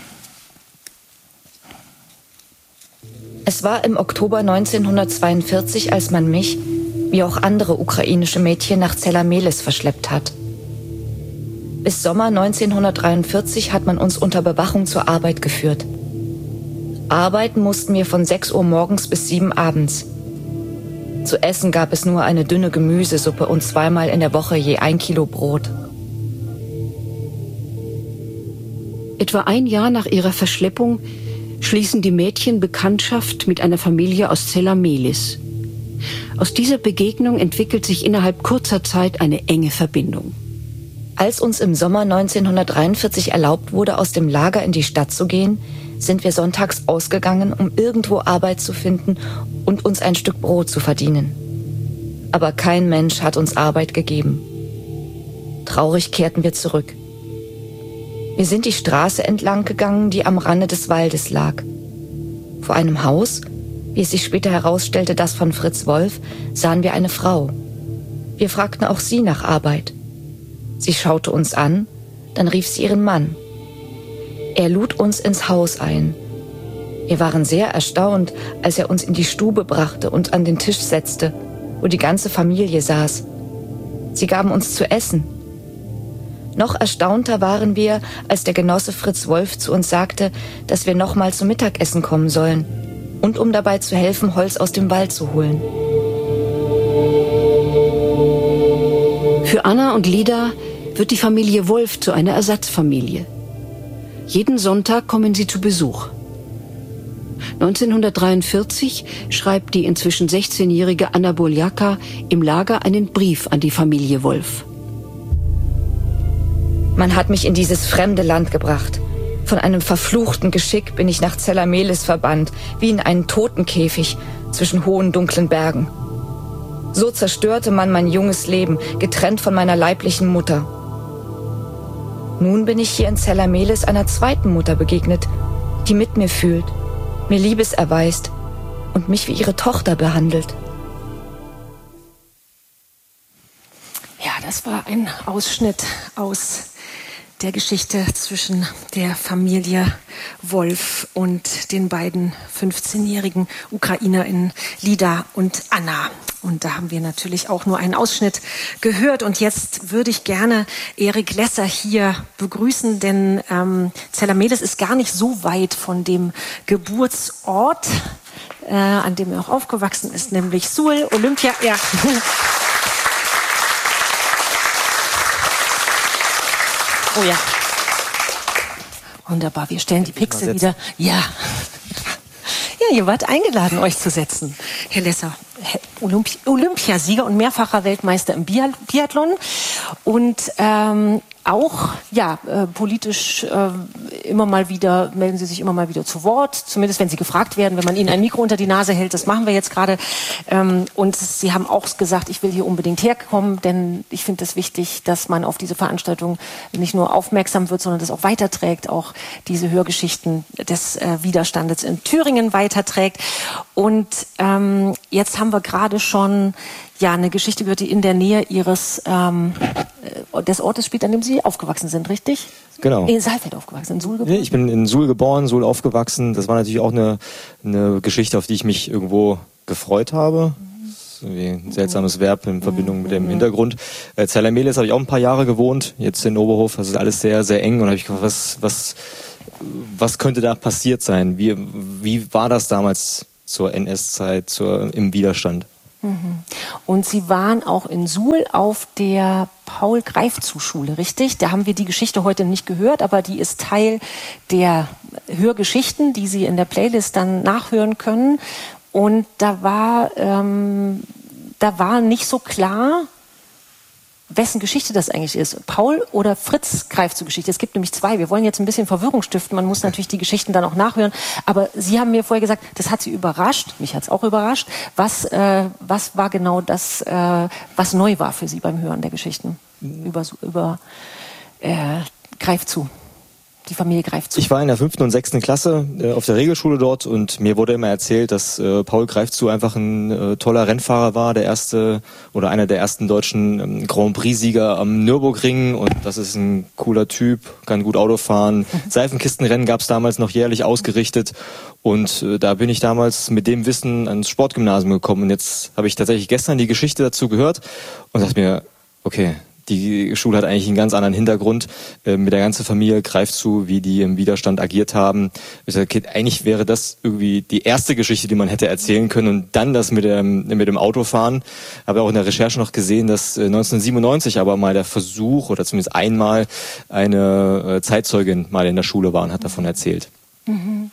Es war im Oktober neunzehnhundertzweiundvierzig, als man mich, wie auch andere ukrainische Mädchen, nach Zellameles verschleppt hat. Bis Sommer neunzehnhundertdreiundvierzig hat man uns unter Bewachung zur Arbeit geführt. Arbeiten mussten wir von sechs Uhr morgens bis sieben abends. Zu essen gab es nur eine dünne Gemüsesuppe und zweimal in der Woche je ein Kilo Brot. Etwa ein Jahr nach ihrer Verschleppung schließen die Mädchen Bekanntschaft mit einer Familie aus Zellameles. Aus dieser Begegnung entwickelt sich innerhalb kurzer Zeit eine enge Verbindung. Als uns im Sommer neunzehnhundertdreiundvierzig erlaubt wurde, aus dem Lager in die Stadt zu gehen, sind wir sonntags ausgegangen, um irgendwo Arbeit zu finden und uns ein Stück Brot zu verdienen. Aber kein Mensch hat uns Arbeit gegeben. Traurig kehrten wir zurück. Wir sind die Straße entlang gegangen, die am Rande des Waldes lag. Vor einem Haus, wie es sich später herausstellte, das von Fritz Wolf, sahen wir eine Frau. Wir fragten auch sie nach Arbeit. Sie schaute uns an, dann rief sie ihren Mann. Er lud uns ins Haus ein. Wir waren sehr erstaunt, als er uns in die Stube brachte und an den Tisch setzte, wo die ganze Familie saß. Sie gaben uns zu essen. Noch erstaunter waren wir, als der Genosse Fritz Wolf zu uns sagte, dass wir noch mal zum Mittagessen kommen sollen und um dabei zu helfen, Holz aus dem Wald zu holen. Für Anna und Lida wird die Familie Wolf zu einer Ersatzfamilie. Jeden Sonntag kommen sie zu Besuch. neunzehnhundertdreiundvierzig schreibt die inzwischen sechzehnjährige Anna Burlaka im Lager einen Brief an die Familie Wolf. Man hat mich in dieses fremde Land gebracht. Von einem verfluchten Geschick bin ich nach Zellameles verbannt, wie in einen Totenkäfig zwischen hohen, dunklen Bergen. So zerstörte man mein junges Leben, getrennt von meiner leiblichen Mutter. Nun bin ich hier in Zellameles einer zweiten Mutter begegnet, die mit mir fühlt, mir Liebes erweist und mich wie ihre Tochter behandelt. Ja, das war ein Ausschnitt aus der Geschichte zwischen der Familie Wolf und den beiden fünfzehnjährigen UkrainerInnen Lida und Anna. Und da haben wir natürlich auch nur einen Ausschnitt gehört. Und jetzt würde ich gerne Erik Lesser hier begrüßen, denn ähm, Zellameles ist gar nicht so weit von dem Geburtsort, äh, an dem er auch aufgewachsen ist, nämlich Suhl, Olympia. Ja. Oh ja. Wunderbar, wir stellen die Pixel wieder. Ja. Ja, ihr wart eingeladen, euch zu setzen. Herr Lesser, Olympi- Olympiasieger und mehrfacher Weltmeister im Biathlon. Und ähm, auch ja äh, politisch äh, immer mal wieder, melden Sie sich immer mal wieder zu Wort, zumindest wenn Sie gefragt werden, wenn man Ihnen ein Mikro unter die Nase hält, das machen wir jetzt gerade. Ähm, und Sie haben auch gesagt, ich will hier unbedingt herkommen, denn ich finde es wichtig, dass man auf diese Veranstaltung nicht nur aufmerksam wird, sondern das auch weiterträgt, auch diese Hörgeschichten des äh, Widerstandes in Thüringen weiterträgt. Und ähm, jetzt haben wir gerade schon ja eine Geschichte gehört, die in der Nähe Ihres ähm, des Ortes spielt, an dem Sie aufgewachsen sind, richtig? Genau. In Saalfeld aufgewachsen, in Suhl geboren? Ich bin in Suhl geboren, Suhl aufgewachsen. Das war natürlich auch eine, eine Geschichte, auf die ich mich irgendwo gefreut habe. Das ist irgendwie ein seltsames Verb in Verbindung mit dem Hintergrund. Äh, Zellermehlis habe ich auch ein paar Jahre gewohnt, jetzt in Oberhof. Das ist alles sehr, sehr eng. Und habe ich gefragt, was, was, was könnte da passiert sein? Wie, wie war das damals zur N S-Zeit, zur, im Widerstand? Und Sie waren auch in Suhl auf der Paul-Greifzu-Schule, richtig? Da haben wir die Geschichte heute nicht gehört, aber die ist Teil der Hörgeschichten, die Sie in der Playlist dann nachhören können. Und da war, ähm, da war nicht so klar, wessen Geschichte das eigentlich ist. Paul oder Fritz Greifzu-Geschichte. Es gibt nämlich zwei. Wir wollen jetzt ein bisschen Verwirrung stiften. Man muss natürlich die Geschichten dann auch nachhören. Aber Sie haben mir vorher gesagt, das hat Sie überrascht. Mich hat es auch überrascht. Was, äh, was war genau das, äh, was neu war für Sie beim Hören der Geschichten über, über äh, Greifzu? Die Familie Greifzu. Ich war in der fünften und sechsten Klasse äh, auf der Regelschule dort und mir wurde immer erzählt, dass äh, Paul Greifzu einfach ein äh, toller Rennfahrer war, der erste oder einer der ersten deutschen ähm, Grand Prix-Sieger am Nürburgring, und das ist ein cooler Typ, kann gut Auto fahren. Seifenkistenrennen gab es damals noch jährlich ausgerichtet, und äh, da bin ich damals mit dem Wissen ans Sportgymnasium gekommen, und jetzt habe ich tatsächlich gestern die Geschichte dazu gehört und dachte mir, okay, die Schule hat eigentlich einen ganz anderen Hintergrund, äh, mit der ganzen Familie Greifzu, wie die im Widerstand agiert haben. Ich sag, okay, eigentlich wäre das irgendwie die erste Geschichte, die man hätte erzählen können, und dann das mit dem, mit dem Autofahren. Habe auch in der Recherche noch gesehen, dass äh, neunzehnhundertsiebenundneunzig aber mal der Versuch, oder zumindest einmal, eine äh, Zeitzeugin mal in der Schule war und hat davon erzählt. Mhm.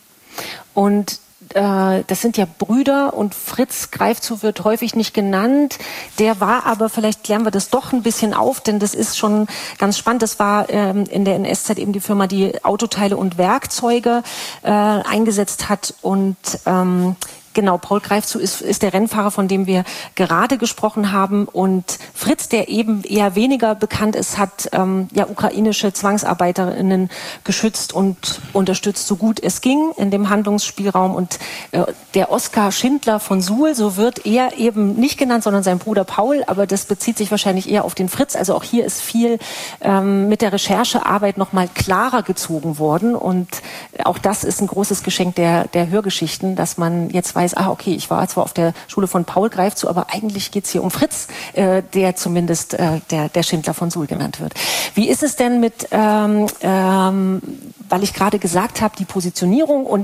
Und das sind ja Brüder, und Fritz Greifzu wird häufig nicht genannt. Der war aber, vielleicht klären wir das doch ein bisschen auf, denn das ist schon ganz spannend. Das war ähm, in der N S-Zeit eben die Firma, die Autoteile und Werkzeuge äh, eingesetzt hat, und ähm, genau, Paul Greifzu ist, ist der Rennfahrer, von dem wir gerade gesprochen haben. Und Fritz, der eben eher weniger bekannt ist, hat ähm, ja ukrainische Zwangsarbeiterinnen geschützt und unterstützt, so gut es ging, in dem Handlungsspielraum. Und äh, der Oskar Schindler von Suhl, so wird er eben nicht genannt, sondern sein Bruder Paul. Aber das bezieht sich wahrscheinlich eher auf den Fritz. Also auch hier ist viel ähm, mit der Recherchearbeit nochmal klarer gezogen worden. Und auch das ist ein großes Geschenk der, der Hörgeschichten, dass man jetzt weiß, ah, okay, ich war zwar auf der Schule von Paul Greifzu, aber eigentlich geht's hier um Fritz, äh, der zumindest äh, der, der Schindler von Suhl genannt wird. Wie ist es denn mit, ähm, ähm, weil ich gerade gesagt habe, die Positionierung und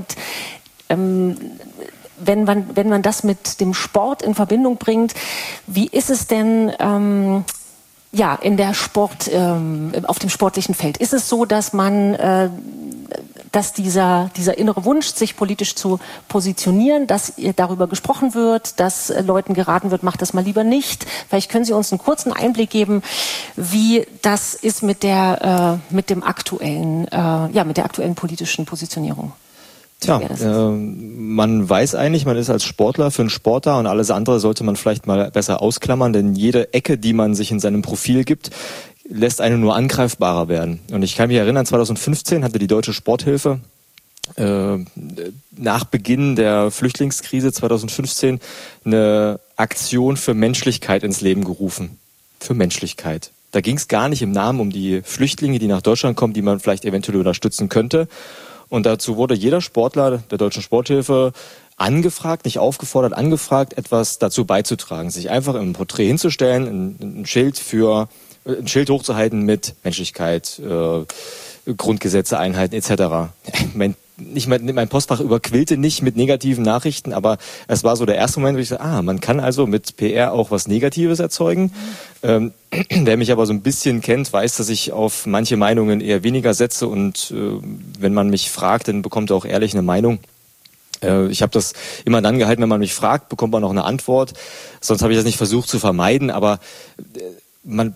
ähm, wenn man, wenn man das mit dem Sport in Verbindung bringt, wie ist es denn ähm, ja, in der Sport, ähm, auf dem sportlichen Feld? Ist es so, dass man äh, dass dieser, dieser innere Wunsch, sich politisch zu positionieren, dass darüber gesprochen wird, dass Leuten geraten wird, macht das mal lieber nicht. Vielleicht können Sie uns einen kurzen Einblick geben, wie das ist mit der, äh, mit dem aktuellen, äh, ja, mit der aktuellen politischen Positionierung. Tja, äh, man weiß eigentlich, man ist als Sportler für einen Sport da, und alles andere sollte man vielleicht mal besser ausklammern, denn jede Ecke, die man sich in seinem Profil gibt, lässt einen nur angreifbarer werden. Und ich kann mich erinnern, zweitausendfünfzehn hatte die Deutsche Sporthilfe äh, nach Beginn der Flüchtlingskrise zweitausendfünfzehn eine Aktion für Menschlichkeit ins Leben gerufen. Für Menschlichkeit. Da ging es gar nicht im Namen um die Flüchtlinge, die nach Deutschland kommen, die man vielleicht eventuell unterstützen könnte. Und dazu wurde jeder Sportler der Deutschen Sporthilfe angefragt, nicht aufgefordert, angefragt, etwas dazu beizutragen. Sich einfach im Porträt hinzustellen, ein, ein Schild für ein Schild hochzuhalten mit Menschlichkeit, äh, Grundgesetze, Einheiten et cetera. Mein, nicht mein, mein Postfach überquillte nicht mit negativen Nachrichten, aber es war so der erste Moment, wo ich so, ah, man kann also mit P R auch was Negatives erzeugen. Ähm, wer mich aber so ein bisschen kennt, weiß, dass ich auf manche Meinungen eher weniger setze, und äh, wenn man mich fragt, dann bekommt er auch ehrlich eine Meinung. Äh, ich habe das immer dann gehalten, wenn man mich fragt, bekommt man auch eine Antwort. Sonst habe ich das nicht versucht zu vermeiden, aber äh, man, es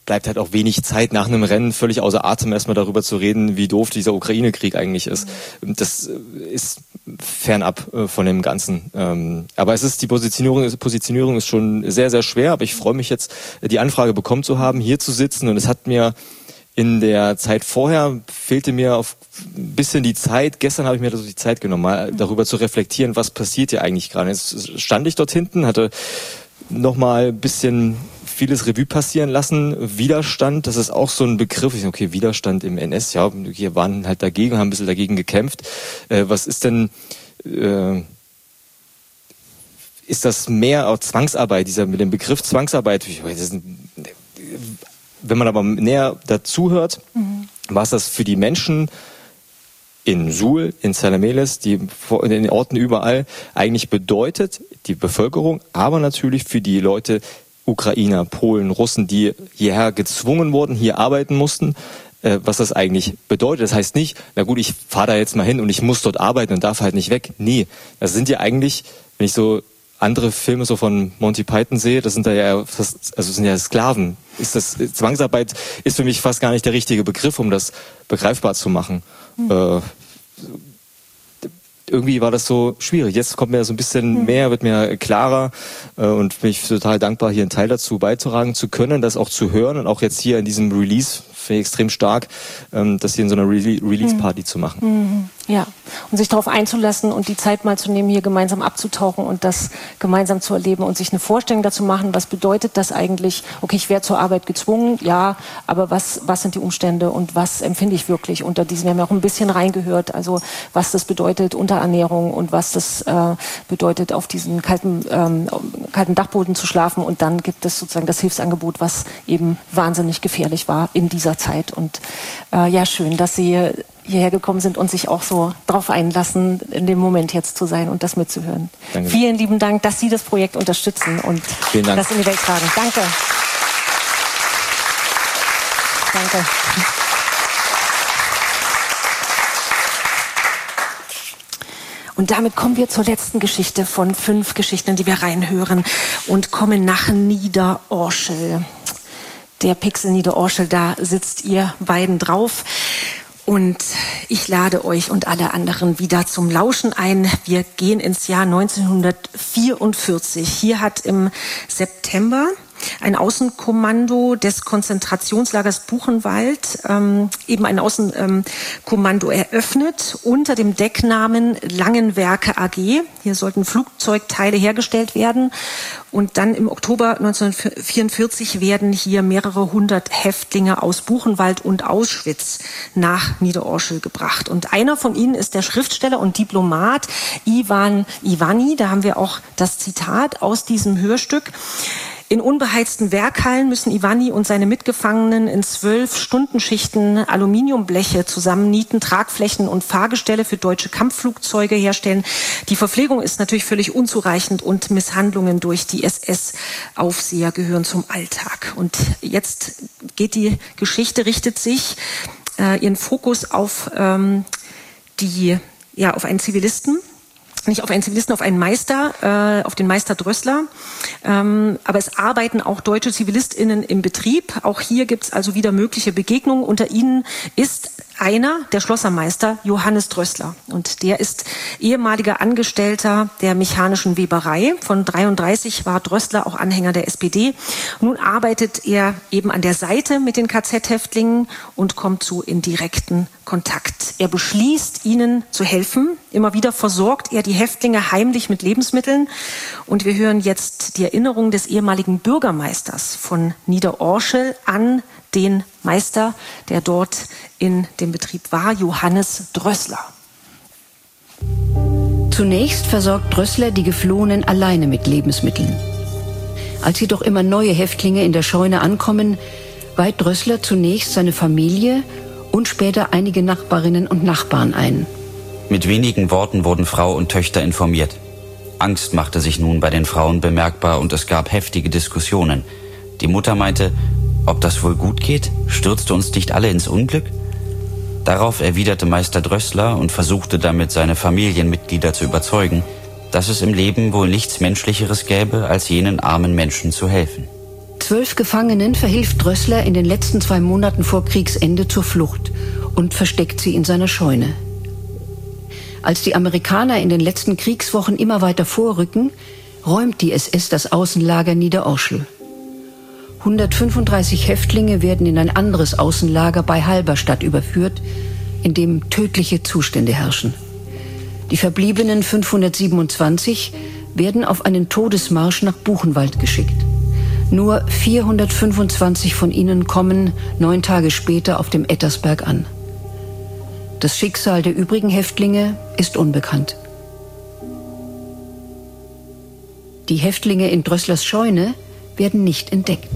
bleibt halt auch wenig Zeit nach einem Rennen völlig außer Atem erstmal darüber zu reden, wie doof dieser Ukraine-Krieg eigentlich ist. Das ist fernab von dem Ganzen. Aber es ist die Positionierung, Positionierung ist schon sehr, sehr schwer, aber ich freue mich jetzt, die Anfrage bekommen zu haben, hier zu sitzen, und es hat mir in der Zeit vorher fehlte mir auf ein bisschen die Zeit. Gestern habe ich mir also die Zeit genommen, mal darüber zu reflektieren, was passiert hier eigentlich gerade. Jetzt stand ich dort hinten, hatte noch mal ein bisschen vieles Revue passieren lassen. Widerstand, das ist auch so ein Begriff. Ich sage, okay, Widerstand im N S, ja, wir waren halt dagegen, haben ein bisschen dagegen gekämpft. Äh, was ist denn, äh, ist das mehr auch Zwangsarbeit, dieser mit dem Begriff Zwangsarbeit? Das ist ein, wenn man aber näher dazu hört, mhm. was das für die Menschen in Suhl, in Zalameles, die in den Orten überall eigentlich bedeutet, die Bevölkerung, aber natürlich für die Leute, Ukrainer, Polen, Russen, die hierher gezwungen wurden, hier arbeiten mussten, äh, was das eigentlich bedeutet. Das heißt nicht, na gut, ich fahre da jetzt mal hin und ich muss dort arbeiten und darf halt nicht weg. Nee, das sind ja eigentlich, wenn ich so andere Filme so von Monty Python sehe, das sind da ja, fast, also sind ja Sklaven. Ist das, Zwangsarbeit ist für mich fast gar nicht der richtige Begriff, um das begreifbar zu machen. Mhm. Äh, irgendwie war das so schwierig. Jetzt kommt mir so ein bisschen mehr, wird mir klarer, äh, und bin ich total dankbar, hier einen Teil dazu beitragen zu können, das auch zu hören, und auch jetzt hier in diesem Release finde ich extrem stark, ähm, das hier in so einer Re- Release-Party mhm. zu machen. Mhm. Ja, und sich darauf einzulassen und die Zeit mal zu nehmen, hier gemeinsam abzutauchen und das gemeinsam zu erleben und sich eine Vorstellung dazu machen, was bedeutet das eigentlich, okay, ich werde zur Arbeit gezwungen, ja, aber was, was sind die Umstände und was empfinde ich wirklich unter diesen, wir haben ja auch ein bisschen reingehört, also was das bedeutet, Unterernährung, und was das äh, bedeutet, auf diesen kalten, ähm, kalten Dachboden zu schlafen, und dann gibt es sozusagen das Hilfsangebot, was eben wahnsinnig gefährlich war in dieser Zeit. Und äh, ja, schön, dass Sie hierher gekommen sind und sich auch so drauf einlassen, in dem Moment jetzt zu sein und das mitzuhören. Danke. Vielen lieben Dank, dass Sie das Projekt unterstützen und das in die Welt tragen. Danke. Danke. Und damit kommen wir zur letzten Geschichte von fünf Geschichten, in die wir reinhören, und kommen nach Niederorschel. Der Pixel Niederorschel, da sitzt ihr beiden drauf. Und ich lade euch und alle anderen wieder zum Lauschen ein. Wir gehen ins Jahr neunzehnhundertvierundvierzig. Hier hat im September ein Außenkommando des Konzentrationslagers Buchenwald ähm, eben ein Außenkommando ähm, eröffnet unter dem Decknamen Langenwerke A G. Hier sollten Flugzeugteile hergestellt werden. Und dann im Oktober neunzehnhundertvierundvierzig werden hier mehrere hundert Häftlinge aus Buchenwald und Auschwitz nach Niederorschel gebracht. Und einer von ihnen ist der Schriftsteller und Diplomat Ivan Ivany. Da haben wir auch das Zitat aus diesem Hörstück. In unbeheizten Werkhallen müssen Ivany und seine Mitgefangenen in zwölf Stundenschichten Aluminiumbleche zusammennieten, Tragflächen und Fahrgestelle für deutsche Kampfflugzeuge herstellen. Die Verpflegung ist natürlich völlig unzureichend und Misshandlungen durch die S S-Aufseher gehören zum Alltag. Und jetzt geht die Geschichte, richtet sich äh, ihren Fokus auf ähm, die, ja, auf einen Zivilisten. Nicht auf einen Zivilisten, auf einen Meister, äh, auf den Meister Drössler. Ähm, aber es arbeiten auch deutsche ZivilistInnen im Betrieb. Auch hier gibt es also wieder mögliche Begegnungen. Unter ihnen ist einer, der Schlossermeister Johannes Drössler. Und der ist ehemaliger Angestellter der mechanischen Weberei. Von dreiunddreißig war Drössler auch Anhänger der S P D. Nun arbeitet er eben an der Seite mit den K Z-Häftlingen und kommt so in direkten Kontakt. Er beschließt, ihnen zu helfen. Immer wieder versorgt er die Häftlinge heimlich mit Lebensmitteln. Und wir hören jetzt die Erinnerung des ehemaligen Bürgermeisters von Niederorschel an den Meister, der dort in dem Betrieb war, Johannes Drössler. Zunächst versorgt Drössler die Geflohenen alleine mit Lebensmitteln. Als jedoch immer neue Häftlinge in der Scheune ankommen, weiht Drössler zunächst seine Familie und später einige Nachbarinnen und Nachbarn ein. Mit wenigen Worten wurden Frau und Töchter informiert. Angst machte sich nun bei den Frauen bemerkbar und es gab heftige Diskussionen. Die Mutter meinte, ob das wohl gut geht? Stürzte uns nicht alle ins Unglück? Darauf erwiderte Meister Drössler und versuchte damit seine Familienmitglieder zu überzeugen, dass es im Leben wohl nichts Menschlicheres gäbe, als jenen armen Menschen zu helfen. zwölf Gefangenen verhilft Drössler in den letzten zwei Monaten vor Kriegsende zur Flucht und versteckt sie in seiner Scheune. Als die Amerikaner in den letzten Kriegswochen immer weiter vorrücken, räumt die S S das Außenlager Niederorschel. hundertfünfunddreißig Häftlinge werden in ein anderes Außenlager bei Halberstadt überführt, in dem tödliche Zustände herrschen. Die verbliebenen fünfhundertsiebenundzwanzig werden auf einen Todesmarsch nach Buchenwald geschickt. Nur vierhundertfünfundzwanzig von ihnen kommen neun Tage später auf dem Ettersberg an. Das Schicksal der übrigen Häftlinge ist unbekannt. Die Häftlinge in Drösslers Scheune werden nicht entdeckt.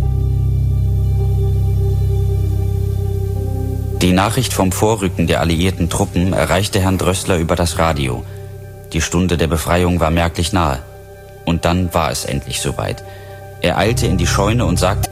Die Nachricht vom Vorrücken der alliierten Truppen erreichte Herrn Drössler über das Radio. Die Stunde der Befreiung war merklich nahe. Und dann war es endlich soweit. Er eilte in die Scheune und sagte: